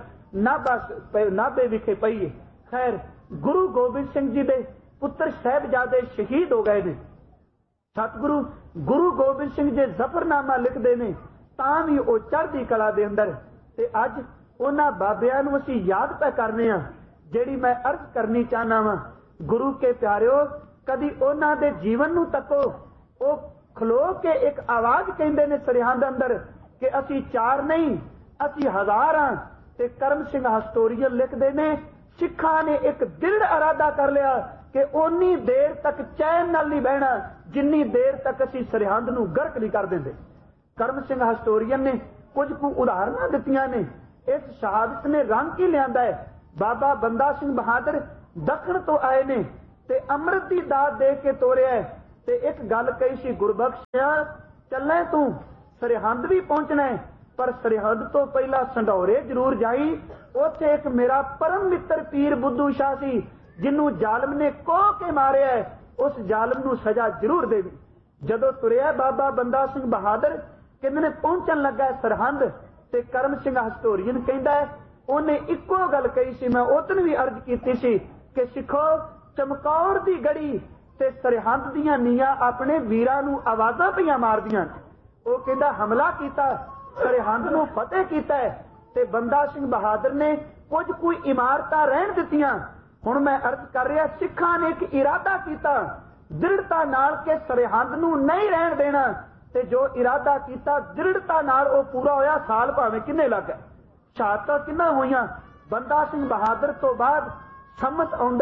ਨਾਭੇ ਵਿਖੇ ਪਈ। ਖੈਰ ਗੁਰੂ ਗੋਬਿੰਦ ਸਿੰਘ ਜੀ ਦੇ ਪੁੱਤਰ ਸਾਹਿਬਜ਼ਾਦੇ ਸ਼ਹੀਦ ਹੋ ਗਏ ਨੇ। ਸਤਿਗੁਰੂ ਗੁਰੂ ਗੋਬਿੰਦ ਸਿੰਘ ਜੀ ਜ਼ਫਰਨਾਮਾ ਲਿਖਦੇ ਨੇ ਤਾਂ ਵੀ ਉਹ ਚੜ੍ਹਦੀ ਕਲਾ ਦੇ ਅੰਦਰ। ਤੇ ਅੱਜ ਉਹਨਾਂ ਬਾਬਿਆਂ ਨੂੰ ਅਸੀਂ ਯਾਦ ਪੈ ਕਰਨੇ ਆ। ਜਿਹੜੀ ਮੈਂ ਅਰਜ਼ ਕਰਨੀ ਚਾਹਨਾ ਵਾਂ ਗੁਰੂ ਕੇ ਪਿਆਰਿਓ, ਕਦੀ ਉਹਨਾਂ ਦੇ ਜੀਵਨ ਨੂੰ ਤੱਕੋ। ਉਹ ਖਲੋ ਕੇ ਇੱਕ ਆਵਾਜ਼ ਕਹਿੰਦੇ ਨੇ ਸਰਹੰਦ ਅੰਦਰ ਕਿ ਅਸੀਂ 4 ਨਹੀਂ ਅਸੀਂ 1000 ਹਾਂ। ਤੇ ਕਰਮ ਸਿੰਘ ਹਿਸਟੋਰੀਅਨ ਲਿਖਦੇ ਨੇ ਸਿੱਖਾਂ ਨੇ ਇੱਕ ਦ੍ਰਿੜ ਇਰਾਦਾ ਕਰ ਲਿਆ ਕਿ ਓਨੀ ਦੇਰ ਤੱਕ ਚੈਨ ਨਾਲ ਨਹੀਂ ਬਹਿਣਾ ਜਿੰਨੀ ਦੇਰ ਤੱਕ ਅਸੀਂ ਸਰਹੰਦ ਨੂੰ ਗਰਕ ਨਹੀਂ ਕਰ ਦਿੰਦੇ। ਕਰਮ ਸਿੰਘ ਹਿਸਟੋਰੀਅਨ ਨੇ ਕੁਝ ਕੁ ਉਦਾਹਰਨਾਂ ਦਿੱਤੀਆਂ ਨੇ। ਇਸ ਸ਼ਹਾਦਤ ਨੇ ਰੰਗ ਕੀ ਲਿਆਂਦਾ ਹੈ। ਬਾਬਾ ਬੰਦਾ ਸਿੰਘ ਬਹਾਦਰ ਦੱਖਣ ਤੋਂ ਆਏ ਨੇ, ਤੇ ਅੰਮ੍ਰਿਤ ਦੀ ਦਾਤ ਦੇ ਕੇ ਤੋਰਿਆ। ਤੇ ਇੱਕ ਗੱਲ ਕਹੀ ਸੀ, ਗੁਰਬਖਸ਼ਿਆ ਚੱਲੇ ਤੂੰ ਸਰਹੰਦ ਵੀ ਪਹੁੰਚਣਾ, ਪਰ ਸਰਹੰਦ ਤੋਂ ਪਹਿਲਾਂ ਸੰਢੌਰੇ ਜ਼ਰੂਰ ਜਾਈ। ਉੱਥੇ ਇੱਕ ਮੇਰਾ ਪਰਮ ਮਿੱਤਰ ਪੀਰ ਬੁੱਧੂ ਸ਼ਾਹ ਸੀ, ਜਿਹਨੂੰ ਜ਼ਾਲਮ ਨੇ ਕੋਹ ਕੇ ਮਾਰਿਆ, ਉਸ ਜ਼ਾਲਮ ਨੂੰ ਸਜ਼ਾ ਜ਼ਰੂਰ ਦੇਵੀ। ਜਦੋਂ ਤੁਰਿਆ ਬਾਬਾ ਬੰਦਾ ਸਿੰਘ ਬਹਾਦਰ ਕਿੰਨੇ ਪਹੁੰਚਣ ਲੱਗਾ ਸਰਹੰਦ, ਤੇ ਕਰਮ ਸਿੰਘ ਹਸਟੋਰੀਅਨ ਕਹਿੰਦਾ ਉਹਨੇ ਇੱਕੋ ਗੱਲ ਕਹੀ ਸੀ, ਮੈਂ ਉਦੋਂ ਵੀ ਅਰਜ਼ ਕੀਤੀ ਸੀ ਕਿ ਸਿੱਖੋ ਚਮਕੌਰ ਦੀ ਗੜੀ ਤੇ ਸਰਹੰਦ ਦੀਆਂ ਨੀਆਂ ਆਪਣੇ ਵੀਰਾਂ ਨੂੰ ਆਵਾਜ਼ਾਂ ਪਈਆਂ ਮਾਰਦੀਆਂ। ਉਹ ਕਹਿੰਦਾ ਹਮਲਾ ਕੀਤਾ, ਸਰਹੰਦ ਨੂੰ ਫਤਿਹ ਕੀਤਾ, ਤੇ ਬੰਦਾ ਸਿੰਘ ਬਹਾਦਰ ਨੇ ਕੁਝ ਇਮਾਰਤਾਂ ਰਹਿਣ ਦਿੱਤੀਆਂ। ਹੁਣ ਮੈਂ ਅਰਜ਼ ਕਰ ਰਿਹਾ, ਸਿੱਖਾਂ ਨੇ ਇੱਕ ਇਰਾਦਾ ਕੀਤਾ ਦ੍ਰਿੜਤਾ ਨਾਲ ਕਿ ਸਰਹੰਦ ਨੂੰ ਨਹੀਂ ਰਹਿਣ ਦੇਣਾ, ਤੇ ਜੋ ਇਰਾਦਾ ਕੀਤਾ ਦ੍ਰਿੜਤਾ ਨਾਲ ਉਹ ਪੂਰਾ ਹੋਇਆ। ਸਾਲ ਭਾਵੇਂ ਕਿੰਨੇ ਲੱਗ ਗਏ, ਸ਼ਹਾਦਤਾਂ ਕਿੰਨਾ ਹੋਈਆਂ। ਬੰਦਾ ਸਿੰਘ ਬਹਾਦਰ ਤੋਂ ਬਾਅਦ ਸੰਮਤ ਆਉਂਦਾ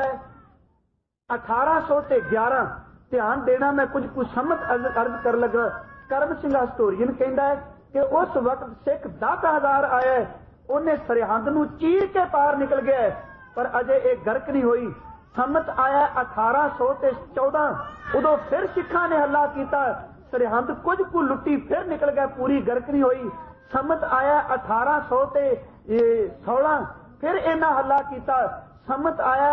1811। ਧਿਆਨ ਦੇਣਾ, ਮੈਂ ਕੁਝ ਸੰਮਤ ਅਰਜ਼ ਕਰ ਲੱਗਾ। ਕਰਮ ਸਿੰਘ ਹਸਟੋਰੀਅਨ ਕਹਿੰਦਾ ਕਿ ਉਸ ਵਕਤ ਸਿੱਖ 10,000 ਆਇਆ, ਉਹਨੇ ਸਰਹੰਦ ਨੂੰ ਚੀਰ ਕੇ ਪਾਰ ਨਿਕਲ ਗਿਆ, ਪਰ ਅਜੇ ਇਹ ਗਰਕ ਨਹੀਂ ਹੋਈ। ਸੰਮਤ ਆਇਆ 1814, ਉਦੋਂ ਫਿਰ ਸਿੱਖਾਂ ਨੇ ਹੱਲਾ ਕੀਤਾ, ਸਰਹੰਦ ਕੁਝ ਲੁੱਟੀ, ਫਿਰ ਨਿਕਲ ਗਿਆ, ਪੂਰੀ ਗਰਕ ਨਹੀਂ ਹੋਈ। ਸੰਮਤ ਆਇਆ 1816, ਫਿਰ ਇਹਨਾਂ ਹੱਲਾ ਕੀਤਾ। ਸੰਮਤ ਆਇਆ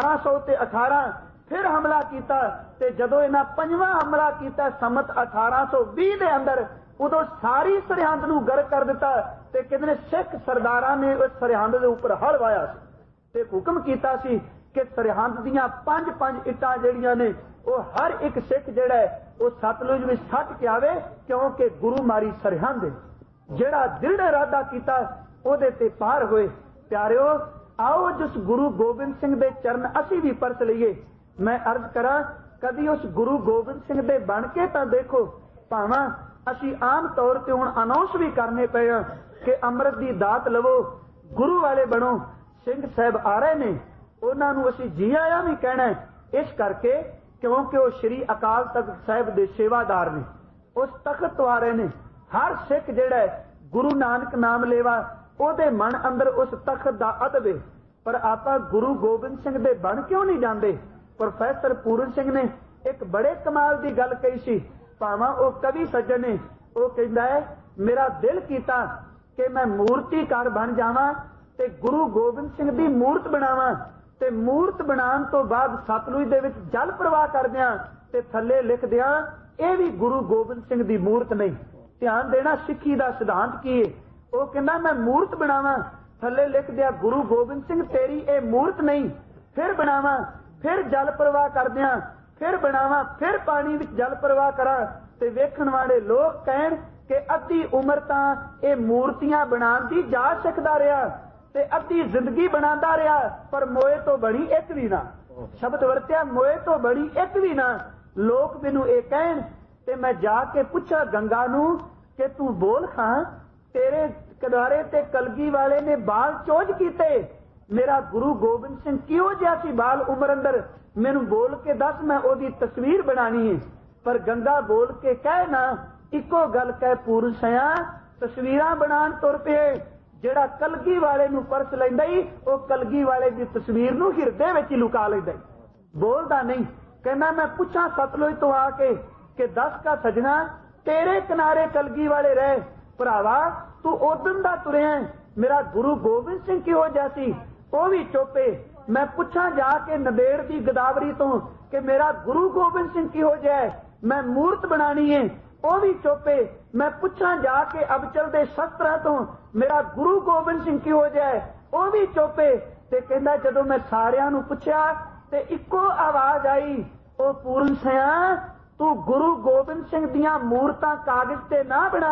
1818, ਫਿਰ ਹਮਲਾ ਕੀਤਾ, ਤੇ ਜਦੋਂ ਇਹਨਾਂ ਪੰਜਵਾਂ ਹਮਲਾ ਕੀਤਾ ਸੰਮਤ 1820 ਦੇ ਅੰਦਰ, ਉਦੋਂ ਸਾਰੀ ਸਰਹੰਦ ਨੂੰ ਗਰਕ ਕਰ ਦਿੱਤਾ। ਤੇ ਕਿਤੇ ਸਿੱਖ ਸਰਦਾਰਾਂ ਨੇ ਉਸ ਸਰਹੰਦ ਦੇ ਉੱਪਰ ਹਲ ਵਾਇਆ ਸੀ ਤੇ ਹੁਕਮ ਕੀਤਾ ਸੀ ਕਿ ਸਰਹੰਦ ਦੀਆਂ 5-5 ਇੱਟਾਂ ਜਿਹੜੀਆਂ ਨੇ ਉਹ ਹਰ ਇੱਕ ਸਿੱਖ ਜਿਹੜਾ ਉਹ ਸਤਲੁਜ ਵਿੱਚ ਸੱਟ ਕੇ ਆਵੇ, ਕਿਉਂਕਿ ਗੁਰੂ ਮਾਰੀ ਸਰਹੰਦ ਹੈ। ਜਿਹੜਾ ਦ੍ਰਿੜ ਇਰਾਦਾ ਕੀਤਾ ਉਹਦੇ ਤੇ ਪਾਰ ਹੋਏ। ਪਿਆਰਿਓ, ਆਓ ਜਿਸ ਗੁਰੂ ਗੋਬਿੰਦ ਸਿੰਘ ਦੇ ਚਰਨ ਅਸੀਂ ਵੀ ਪਰਸ ਲਈਏ। ਮੈਂ ਅਰਜ਼ ਕਰਾਂ, ਕਦੀ ਉਸ ਗੁਰੂ ਗੋਬਿੰਦ ਸਿੰਘ ਦੇ ਬਣ ਕੇ ਤਾਂ ਦੇਖੋ। ਭਾਵਾਂ ਅਸੀਂ ਆਮ ਤੌਰ ਤੇ ਹੁਣ ਅਨਾਉਂਸ ਵੀ ਕਰਨੇ ਪਏ ਆ ਕਿ ਅੰਮ੍ਰਿਤ ਦੀ ਦਾਤ ਲਵੋ, ਗੁਰੂ ਵਾਲੇ ਬਣੋ। ਸਿੰਘ ਸਾਹਿਬ ਆ ਰਹੇ ਨੇ, ਉਹਨਾਂ ਨੂੰ ਅਸੀਂ ਜੀ ਆਇਆਂ ਵੀ ਕਹਿਣਾ, ਇਸ ਕਰਕੇ ਕਿਉਂਕਿ ਉਹ ਸ਼੍ਰੀ ਅਕਾਲ ਤਖਤ ਸਾਹਿਬ ਦੇ ਸੇਵਾਦਾਰ ਨੇ, ਉਸ ਤਖਤ ਵਾਲੇ ਨੇ। ਹਰ ਸਿੱਖ ਜਿਹੜਾ ਗੁਰੂ ਨਾਨਕ ਨਾਮ ਲੇਵਾ, ਉਹਦੇ ਮਨ ਅੰਦਰ ਉਸ ਤਖਤ ਦਾ ਅਦਬ ਹੈ। ਪਰ ਆਪਾਂ ਗੁਰੂ ਗੋਬਿੰਦ ਸਿੰਘ ਦੇ ਬਣ ਕਿਉਂ ਨਹੀਂ ਜਾਂਦੇ? ਪ੍ਰੋਫੈਸਰ ਪੂਰਨ ਸਿੰਘ ਨੇ ਇੱਕ ਬੜੇ ਕਮਾਲ ਦੀ ਗੱਲ ਕਹੀ ਸੀ, ਭਾਵਾਂ ਉਹ ਕਵੀ ਸੱਜਣ ਨੇ। ਉਹ ਕਹਿੰਦਾ ਹੈ, ਮੇਰਾ ਦਿਲ ਕੀਤਾ ਕਿ ਮੈਂ ਮੂਰਤੀਕਾਰ ਬਣ ਜਾਵਾਂ ਤੇ ਗੁਰੂ ਗੋਬਿੰਦ ਸਿੰਘ ਦੀ ਮੂਰਤ ਬਣਾਵਾਂ, ਤੇ ਮੂਰਤ ਬਣਾਉਣ ਤੋਂ ਬਾਅਦ ਸਤਲੁਜ ਦੇ ਵਿੱਚ ਜਲ ਪ੍ਰਵਾਹ ਕਰਦਿਆਂ ਤੇ ਥੱਲੇ ਲਿਖ ਦਿਆਂ, ਇਹ ਵੀ ਗੁਰੂ ਗੋਬਿੰਦ ਸਿੰਘ ਦੀ ਮੂਰਤ ਨਹੀਂ। ਧਿਆਨ ਦੇਣਾ, ਸਿੱਖੀ ਦਾ ਸਿਧਾਂਤ ਕੀ ਹੈ। ਉਹ ਕਹਿੰਦਾ ਮੈਂ ਮੂਰਤ ਬਣਾਵਾਂ, ਥੱਲੇ ਲਿਖ ਦਿਆ ਗੁਰੂ ਗੋਬਿੰਦ ਸਿੰਘ ਤੇਰੀ ਇਹ ਮੂਰਤ ਨਹੀਂ। ਫਿਰ ਬਣਾਵਾਂ, ਫਿਰ ਜਲ ਪ੍ਰਵਾਹ ਕਰਦਿਆਂ, ਫਿਰ ਬਣਾਵਾਂ, ਫਿਰ ਪਾਣੀ ਵਿੱਚ ਜਲ ਪ੍ਰਵਾਹ ਕਰਾਂ, ਤੇ ਵੇਖਣ ਵਾਲੇ ਲੋਕ ਕਹਿਣ ਕਿ ਅੱਧੀ ਉਮਰ ਤਾਂ ਇਹ ਮੂਰਤੀਆਂ ਬਣਾਉਣ ਦੀ ਜਾਚ ਸਿੱਖਦਾ ਰਿਹਾ ਤੇ ਅੱਧੀ ਜ਼ਿੰਦਗੀ ਬਣਾਉਂਦਾ ਰਿਹਾ, ਪਰ ਮੋਏ ਤੋਂ ਬਣੀ ਇੱਕ ਵੀ ਨਾ। ਸ਼ਬਦ ਵਰਤਿਆ, ਮੋਏ ਤੋਂ ਬਣੀ ਇੱਕ ਵੀ ਨਾ। ਲੋਕ ਮੈਨੂੰ ਇਹ ਕਹਿਣ ਤੇ ਮੈਂ ਜਾ ਕੇ ਪੁੱਛਾਂ ਗੰਗਾ ਨੂੰ ਕਿ ਤੂੰ ਬੋਲ ਖਾਂ, ਤੇਰੇ ਕਿਨਾਰੇ ਤੇ ਕਲਗੀ ਵਾਲੇ ਨੇ ਬਾਲ ਚੋਜ ਕੀਤੇ, ਮੇਰਾ ਗੁਰੂ ਗੋਬਿੰਦ ਸਿੰਘ ਕਿਹੋ ਜਿਹਾ ਸੀ ਬਾਲ ਉਮਰ ਅੰਦਰ, ਮੈਨੂੰ ਬੋਲ ਕੇ ਦੱਸ, ਮੈਂ ਉਹਦੀ ਤਸਵੀਰ ਬਣਾਣੀ ਹੈ। ਪਰ ਗੰਗਾ ਬੋਲ ਕੇ ਕਹਿ ਨਾ, ਇੱਕੋ ਗੱਲ ਕਹਿ, ਪੂਰਨ ਸਿਆਂ ਤਸਵੀਰਾਂ ਬਣਾਉਣ ਤੁਰ ਪਏ। ਜਿਹੜਾ ਕਲਗੀ ਵਾਲੇ ਨੂੰ ਪਰਸ ਲੈਂਦਾ ਹੀ, ਉਹ ਕਲਗੀ ਵਾਲੇ ਦੀ ਤਸਵੀਰ ਨੂੰ ਹਿਰਦੇ ਵਿੱਚ ਹੀ ਲੁਕਾ ਲੈਂਦਾ, ਬੋਲਦਾ ਨਹੀਂ। ਕਹਿੰਦਾ ਮੈਂ ਪੁੱਛਾਂ ਸਤਲੁਜ ਤੋਂ ਆ ਕੇ ਕਿ ਦੱਸ ਕਾ ਸਜਣਾ, ਤੇਰੇ ਕਿਨਾਰੇ ਕਲਗੀ ਵਾਲੇ ਰਹੇ। ਭਰਾਵਾ ਤੂੰ ਉਦੋਂ ਦਾ ਤੁਰਿਆ, ਮੇਰਾ ਗੁਰੂ ਗੋਬਿੰਦ ਸਿੰਘ ਕਿਹੋ ਜਿਹਾ ਸੀ, ਉਹ ਵੀ ਚੋਪੇ। ਮੈਂ ਪੁੱਛਾਂ ਜਾ ਕੇ ਨੰਦੇੜ ਦੀ ਗਦਾਵਰੀ ਤੋਂ ਕਿ ਮੇਰਾ ਗੁਰੂ ਗੋਬਿੰਦ ਸਿੰਘ ਕਿਹੋ ਜਿਹਾ, ਮੈਂ ਮੂਰਤ ਬਣਾਣੀ ਹੈ, ਉਹ ਵੀ ਚੋਪੇ। ਮੈਂ ਪੁੱਛਾਂ ਜਾ ਕੇ ਅਬਚਲ ਦੇ ਸ਼ਸਤਰਾਂ ਤੋਂ ਮੇਰਾ ਗੁਰੂ ਗੋਬਿੰਦ ਸਿੰਘ ਕਿਹੋ ਜਿਹਾ, ਉਹ ਵੀ ਚੋਪੇ। ਤੇ ਕਹਿੰਦਾ ਜਦੋਂ ਮੈਂ ਸਾਰਿਆਂ ਨੂੰ ਪੁੱਛਿਆ ਤੇ ਇੱਕੋ ਆਵਾਜ਼ ਆਈ, ਉਹ ਪੂਰਨ ਸਿਆਂ ਤੂੰ ਗੁਰੂ ਗੋਬਿੰਦ ਸਿੰਘ ਦੀਆਂ ਮੂਰਤਾਂ ਕਾਗਜ਼ ਤੇ ਨਾ ਬਣਾ।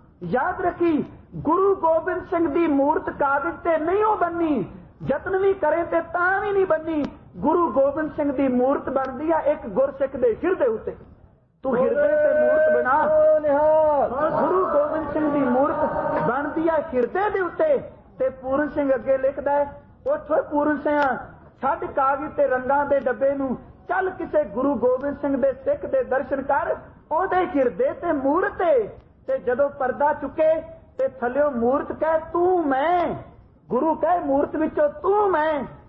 ਯਾਦ ਰੱਖੀ, ਗੁਰੂ ਗੋਬਿੰਦ ਸਿੰਘ ਦੀ ਮੂਰਤ ਕਾਗਜ਼ ਤੇ ਨਹੀਂ ਉਹ ਬਣਨੀ, ਯਤਨ ਵੀ ਕਰੇ ਤੇ ਤਾਂ ਵੀ ਨਹੀਂ ਬਣਨੀ। ਗੁਰੂ ਗੋਬਿੰਦ ਸਿੰਘ ਦੀ ਮੂਰਤ ਬਣਦੀ ਆ ਇੱਕ ਗੁਰਸਿੱਖ ਦੇ ਹਿਰਦੇ ਉੱਤੇ। ਤੂੰ ਹਿਰਦੇ ਤੇ ਮੂਰਤ ਬਣਾ, ਗੁਰੂ ਗੋਬਿੰਦ ਸਿੰਘ ਦੀ ਮੂਰਤ ਬਣਦੀ ਆ ਹਿਰਦੇ ਦੇ ਉੱਤੇ। ਤੇ ਪੂਰਨ ਸਿੰਘ ਅੱਗੇ ਲਿਖਦਾ ਹੈ, ਉੱਠੋ ਪੂਰਨ ਸਿਆਂ, ਛੱਡ ਕਾਗਜ਼ ਤੇ ਰੰਗਾਂ ਦੇ ਡੱਬੇ ਨੂੰ, ਚੱਲ ਕਿਸੇ ਗੁਰੂ ਗੋਬਿੰਦ ਸਿੰਘ ਦੇ ਸਿੱਖ ਦੇ ਦਰਸ਼ਨ ਕਰ, ਉਹਦੇ ਹਿਰਦੇ ਤੇ ਮੂਰਤ ਹੈ। ਤੇ ਜਦੋਂ ਪਰਦਾ ਚੁੱਕੇ ਤੇ ਥੱਲਿਓ ਮੂਰਤ ਕਹੇ ਤੂੰ ਮੈਂ, ਗੁਰੂ ਕਹੇ ਮੂਰਤ ਵਿੱਚੋਂ ਤੂੰ ਮੈਂ,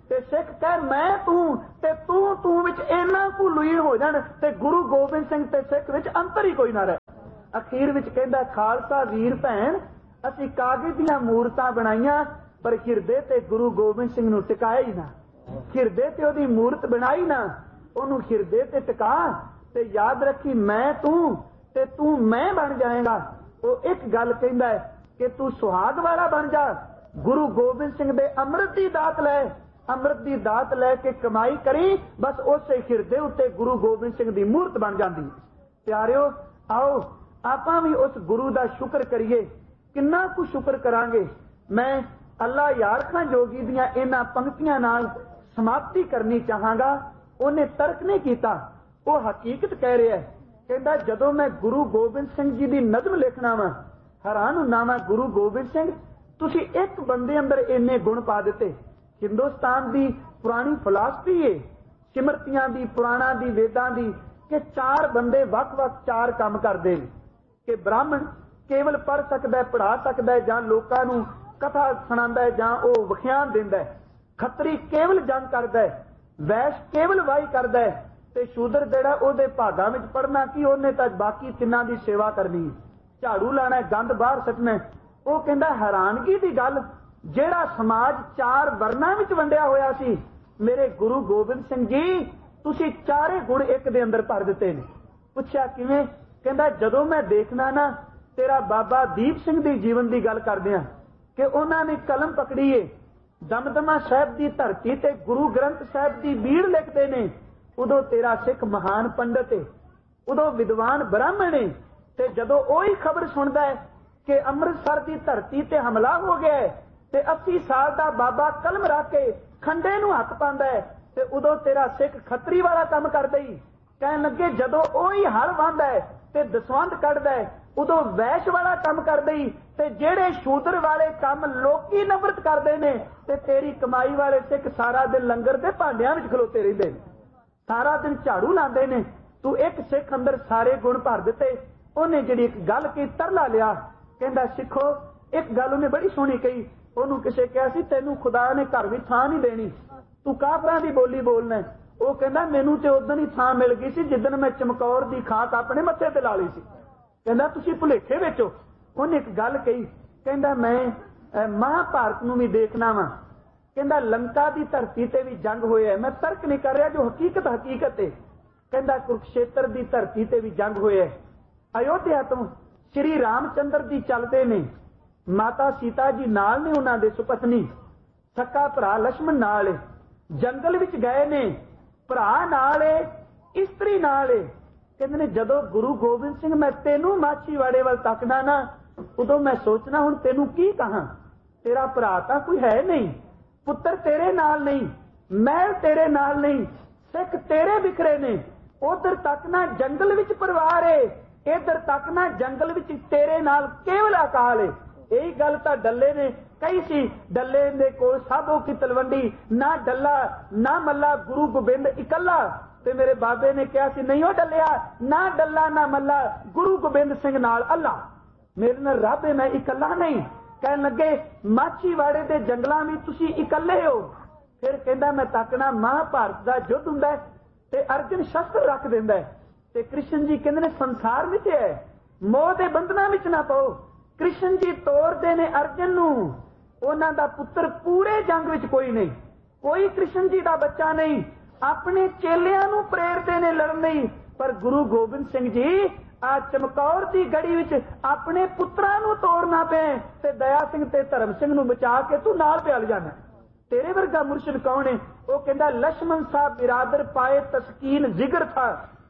ते सिख कह मैं तू ते तू विच इन्ना कु लुई हो जाण ते गुरु गोबिंद सिंह ते सिख विच अंतर ही कोई ना रहे। अखीर विच कहंदा खालसा वीर भैन असीं कागज दीआं मूरतां बनाईआं पर हिरदे ते गुरु गोबिंद सिंह नूं टिकाया ही ना। हिरदे ते ओदी मूरत बनाई ना, ओनू हिरदे ते टिका ते याद रखी मैं तू ते तू मैं बन जाएगा। वो एक गल कहंदा है कि तू सुहाग वाला बन जा, गुरु गोबिंद सिंह दे अमृत दी दात लै, अमृत दी दात लैके कमाई करी, बस उस हिरदे उत्ते गुरु गोबिंद सिंह दी मूरत बन जाती। प्यारिओ आओ आपां भी उस गुरु दा शुक्र करिए। किन्ना कुछ शुक्र करांगे। मैं अल्लाह यार खां जोगी दियां इन्हां पंक्तियां नाल समाप्ति करनी चाहांगा। उन्हें तर्क नहीं कीता, वो हकीकत कह रहा है। कहता जदों मैं गुरु गोबिंद सिंह जी की नज़म लिखना वा, हैरान हुंदा मैं गुरु गोबिंद सिंह तुसी एक बंदे अंदर इन्ने गुण पा दिते। हिंदुस्तान की पुरानी फिलासफी है, सिमरतियां दी, पुराणा दी, वेदां दी, कि चार बंदे वख-वख चार काम करते हैं। कि ब्राह्मण केवल पढ़ सकता है, पढ़ा सकता है, जां लोकां नूं कथा सुणांदा है, जां वो विख्यान दिंदा है। खत्तरी केवल जंग करता है, वैश केवल वाही करता है, ते शूदर जेड़ा ओदे भागां विच पढ़ना कि ओने तां बाकी तिन्हां दी सेवा करनी, झाड़ू लाना, गंद बाहर सटना। वो कहंदा हैरानगी दी गल, जेड़ा समाज चार वर्णां विच वंडिया होया सी, मेरे गुरु गोबिंद सिंह जी तुसी चारे गुण एक दे अंदर भर दिते ने। पुछया किवें? कहंदा जदों मैं देखना ना, तेरा बाबा दीप सिंह दी जीवन दी गल करदे आ कि उन्हां ने कलम पकड़ी है, दमदमा साहिब दी धरती ते गुरु ग्रंथ साहिब दी बीड़ लिखते ने, उदों तेरा सिख महान पंडित है, उदों विद्वान ब्राह्मण है। ते जदों ओही खबर सुनदा है कि अमृतसर की धरती ते हमला हो गया है, ते 80 साल का बाबा कलम रख के खंडे नूं हथ पांदा है, ते उदों तेरा सिख खतरी वाला काम करदा ही। कहण लगे जदों ओही हल वांदा है ते दसवंध कढदा है, उदों वैश वाला काम करदे ही। ते जेड़े शूदर वाले काम लोकी नफरत करदे ने, ते तेरी कमाई वाले सिख सारा दिन लंगर दे भांडियां विच खलोते रहिंदे ने, सारा दिन झाड़ू लांदे ने। तू एक सिख अंदर सारे गुण भर दिते। उन्हें जिहड़ी एक गल की तरला लिया, कहंदा सिखो एक गल उन्हें बड़ी सोहनी कही। ओनू किसे कहा सी तैनू खुदा ने घर विच थां नहीं देनी, तू काफरां दी बोली बोलना। वो कहंदा मैनू ते उदन ही थां मिल गई सी जिदन मैं चमकौर दी खाक अपने मत्थे ते ला ली सी। कहंदा तुसीं भुलेखे विच हो। उन्हें एक गल कही, कहंदा मैं महाभारत नूं भी देखना वा। कहंदा लंका दी धरती ते भी जंग होया, मैं तर्क नहीं कर रहा, जो हकीकत हकीकत है। कहंदा कुरुक्षेत्र दी धरती ते भी जंग होया, अयोध्या तो श्री रामचंद्र जी चलते ने, माता सीता जी नाल ने, उन्हां दे सुपत्नी, सक्का भरा लक्ष्मण नाल है, जंगल विच गए ने, भरा नाल है, इस्त्री नाल है। कहंदे ने जदों गुरु गोबिंद सिंह मैं तेनू माछीवाड़े वाल तकदा ना, उदों मैं सोचना हुण तेनू की कहां, तेरा भरा तां कोई है नहीं, पुत्र तेरे नाल नहीं, महल तेरे नाल नहीं, सिख तेरे बिखरे ने। उधर तकना जंगल विच परिवार है, इधर तकना जंगल विच तेरे नाल केवल अकाल है। यही गल तां डल्ले ने कही सी, डल्ले दे कोल साबो की तलवंडी, ना डल्ला ना मल्ला गुरु गोबिंद इकल्ला। ते मेरे बाबे ने कहा सी नहीं हो डलिया, ना डल्ला ना मल्ला गुरु गोबिंद सिंह नाल अल्लाह, मेरे नाल रब है, मैं इकल्ला नहीं। कहन लगे माछीवाड़े दे जंगलां में तुसी इकल्ले हो। फिर कहंदा मैं तकना महाभारत दा युद्ध हुंदा है ते अर्जुन शस्त्र रख दिंदा है, ते कृष्ण जी कहंदे ने संसार विच है, मोह दे बंधनां विच ना पाओ। कृष्ण जी तोड़दे ने अर्जुन नूं, उन्हां दा पुत्र पूरे जंग विच कोई नहीं, कोई कृष्ण जी दा बच्चा नहीं, अपने चेलियां नूं प्रेरदे ने लड़न लई। पर गुरु गोबिंद सिंह जी आ चमकौर दी गड़ी विच अपने पुत्रां नूं तोड़ना पे, ते दया सिंह ते धर्म सिंह नूं बचा के तू नाल पिल जाना। तेरे वर्गा मुर्शिद कौन है? वो कहंदा लक्ष्मण साहब बिरादर पाए तस्कीन जिगर था,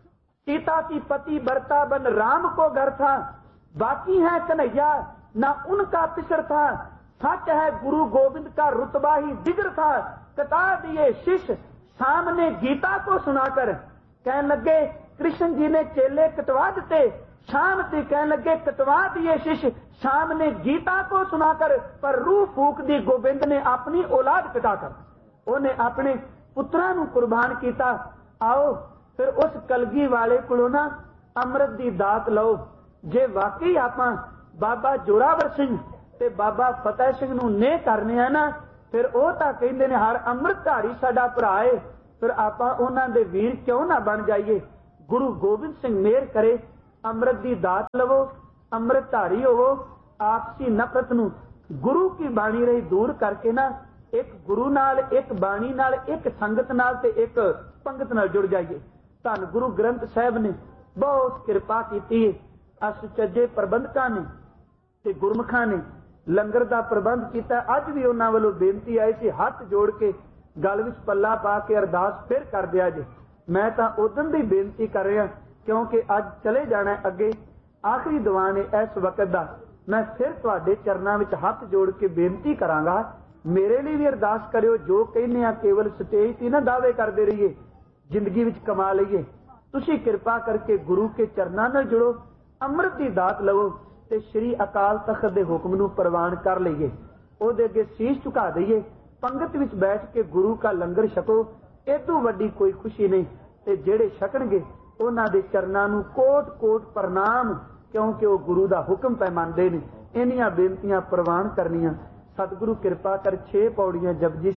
सीता की पति बरता बन राम को घर था, बाकी है कन्हैया ना उनका पिसर था, सच है गुरु गोविंद का रुतबा ही जिगर था, कटा दिए शिष्य सामने गीता को सुनाकर। कहने लगे कृष्ण जी ने चेले कटवा दिते, शाम से कहने लगे कटवा दिए शिष्य सामने गीता को सुनाकर, पर रूह फूक दी गोबिंद ने अपनी औलाद कटाकर, उन्हें अपने पुत्रां नूं कुर्बान किया। आओ फिर उस कलगी वाले कोलों ना अमृत दी दात लो। जे वाकई आपां बाबा जोरावर सिंह ते बाबा फतेह सिंह नूं ने करने आ ना, ਫਿਰ ਉਹ ਤਾਂ ਕਹਿੰਦੇ ਨੇ ਹਰ ਅੰਮ੍ਰਿਤਧਾਰੀ ਸਾਡਾ ਭਰਾ ਏ, ਫਿਰ ਆਪਾਂ ਉਹਨਾਂ ਦੇ ਵੀਰ ਕਿਉਂ ਨਾ ਬਣ ਜਾਈਏ। ਗੁਰੂ ਗੋਬਿੰਦ ਸਿੰਘ ਮਿਹਰ ਕਰੇ, ਅੰਮ੍ਰਿਤ ਦੀ ਦਾਤ ਲਵੋ, ਅੰਮ੍ਰਿਤਧਾਰੀ ਹੋਵੋ, ਆਪਸੀ ਨਫ਼ਰਤ ਨੂੰ ਗੁਰੂ ਕੀ ਬਾਣੀ ਰਹੀ ਦੂਰ ਕਰਕੇ ਨਾ ਇੱਕ ਗੁਰੂ ਨਾਲ, ਇੱਕ ਬਾਣੀ ਨਾਲ, ਇੱਕ ਸੰਗਤ ਨਾਲ ਤੇ ਇੱਕ ਪੰਗਤ ਨਾਲ ਜੁੜ ਜਾਈਏ। ਧੰਨ ਗੁਰੂ ਗ੍ਰੰਥ ਸਾਹਿਬ ਨੇ ਬਹੁਤ ਕਿਰਪਾ ਕੀਤੀ ਹੈ। ਅਸੁਚੱਜੇ ਪ੍ਰਬੰਧਕਾਂ ਨੇ ਤੇ ਗੁਰਮੁਖਾਂ ਨੇ ਲੰਗਰ ਦਾ ਪ੍ਰਬੰਧ ਕੀਤਾ। ਅੱਜ ਵੀ ਉਹਨਾਂ ਵੱਲੋਂ ਬੇਨਤੀ ਆਈ ਸੀ, ਹੱਥ ਜੋੜ ਕੇ ਗਲ ਵਿੱਚ ਪੱਲਾ ਪਾ ਕੇ ਅਰਦਾਸ ਫਿਰ ਕਰ ਦਿਆ ਜੇ। ਮੈਂ ਤਾਂ ਉਦੋਂ ਦੀ ਬੇਨਤੀ ਕਰ ਰਿਹਾ ਕਿਉਂਕਿ ਅੱਜ ਚਲੇ ਜਾਣਾ ਅੱਗੇ, ਆਖਰੀ ਦੀਵਾਨ ਹੈ ਇਸ ਵਕਤ ਦਾ। ਮੈਂ ਫਿਰ ਤੁਹਾਡੇ ਚਰਨਾਂ ਵਿੱਚ ਹੱਥ ਜੋੜ ਕੇ ਬੇਨਤੀ ਕਰਾਂਗਾ, ਮੇਰੇ ਲਈ ਵੀ ਅਰਦਾਸ ਕਰਿਓ। ਜੋ ਕਹਿੰਦੇ ਆ ਕੇਵਲ ਸਟੇਜ ਤੇ ਨਾ ਦਾਅਵੇ ਕਰਦੇ ਰਹੀਏ, ਜ਼ਿੰਦਗੀ ਵਿੱਚ ਕਮਾ ਲਈਏ। ਤੁਸੀਂ ਕਿਰਪਾ ਕਰਕੇ ਗੁਰੂ ਕੇ ਚਰਨਾਂ ਨਾਲ ਜੁੜੋ, ਅੰਮ੍ਰਿਤ ਦੀ ਦਾਤ ਲਵੋ ਤੇ ਸ੍ਰੀ ਅਕਾਲ ਤਖਤ ਦੇ ਹੁਕਮ ਨੂੰ ਪ੍ਰਵਾਨ ਕਰ ਲਈਏ, ਉਹਦੇ ਅੱਗੇ ਸੀਸ ਝੁਕਾ ਦਈਏ, ਪੰਗਤ ਵਿੱਚ ਬੈਠ ਕੇ ਗੁਰੂ ਦਾ ਲੰਗਰ ਛਕੋ। ਇਹ ਤੋਂ ਵੱਡੀ ਕੋਈ ਖੁਸ਼ੀ ਨਹੀਂ। ਤੇ ਜਿਹੜੇ ਛਕਣਗੇ ਉਹਨਾਂ ਦੇ ਚਰਨਾਂ ਨੂੰ ਕੋਟ ਕੋਟ ਪ੍ਰਣਾਮ, ਕਿਉਂਕਿ ਉਹ ਗੁਰੂ ਦਾ ਹੁਕਮ ਪੈਮਾਨਦੇ ਨੇ। ਇੰਨੀਆਂ ਬੇਨਤੀਆਂ ਪ੍ਰਵਾਨ ਕਰਨੀਆਂ। ਸਤਿਗੁਰੂ ਕਿਰਪਾ ਕਰ 6 ਪੌੜੀਆਂ ਜਪਜੀ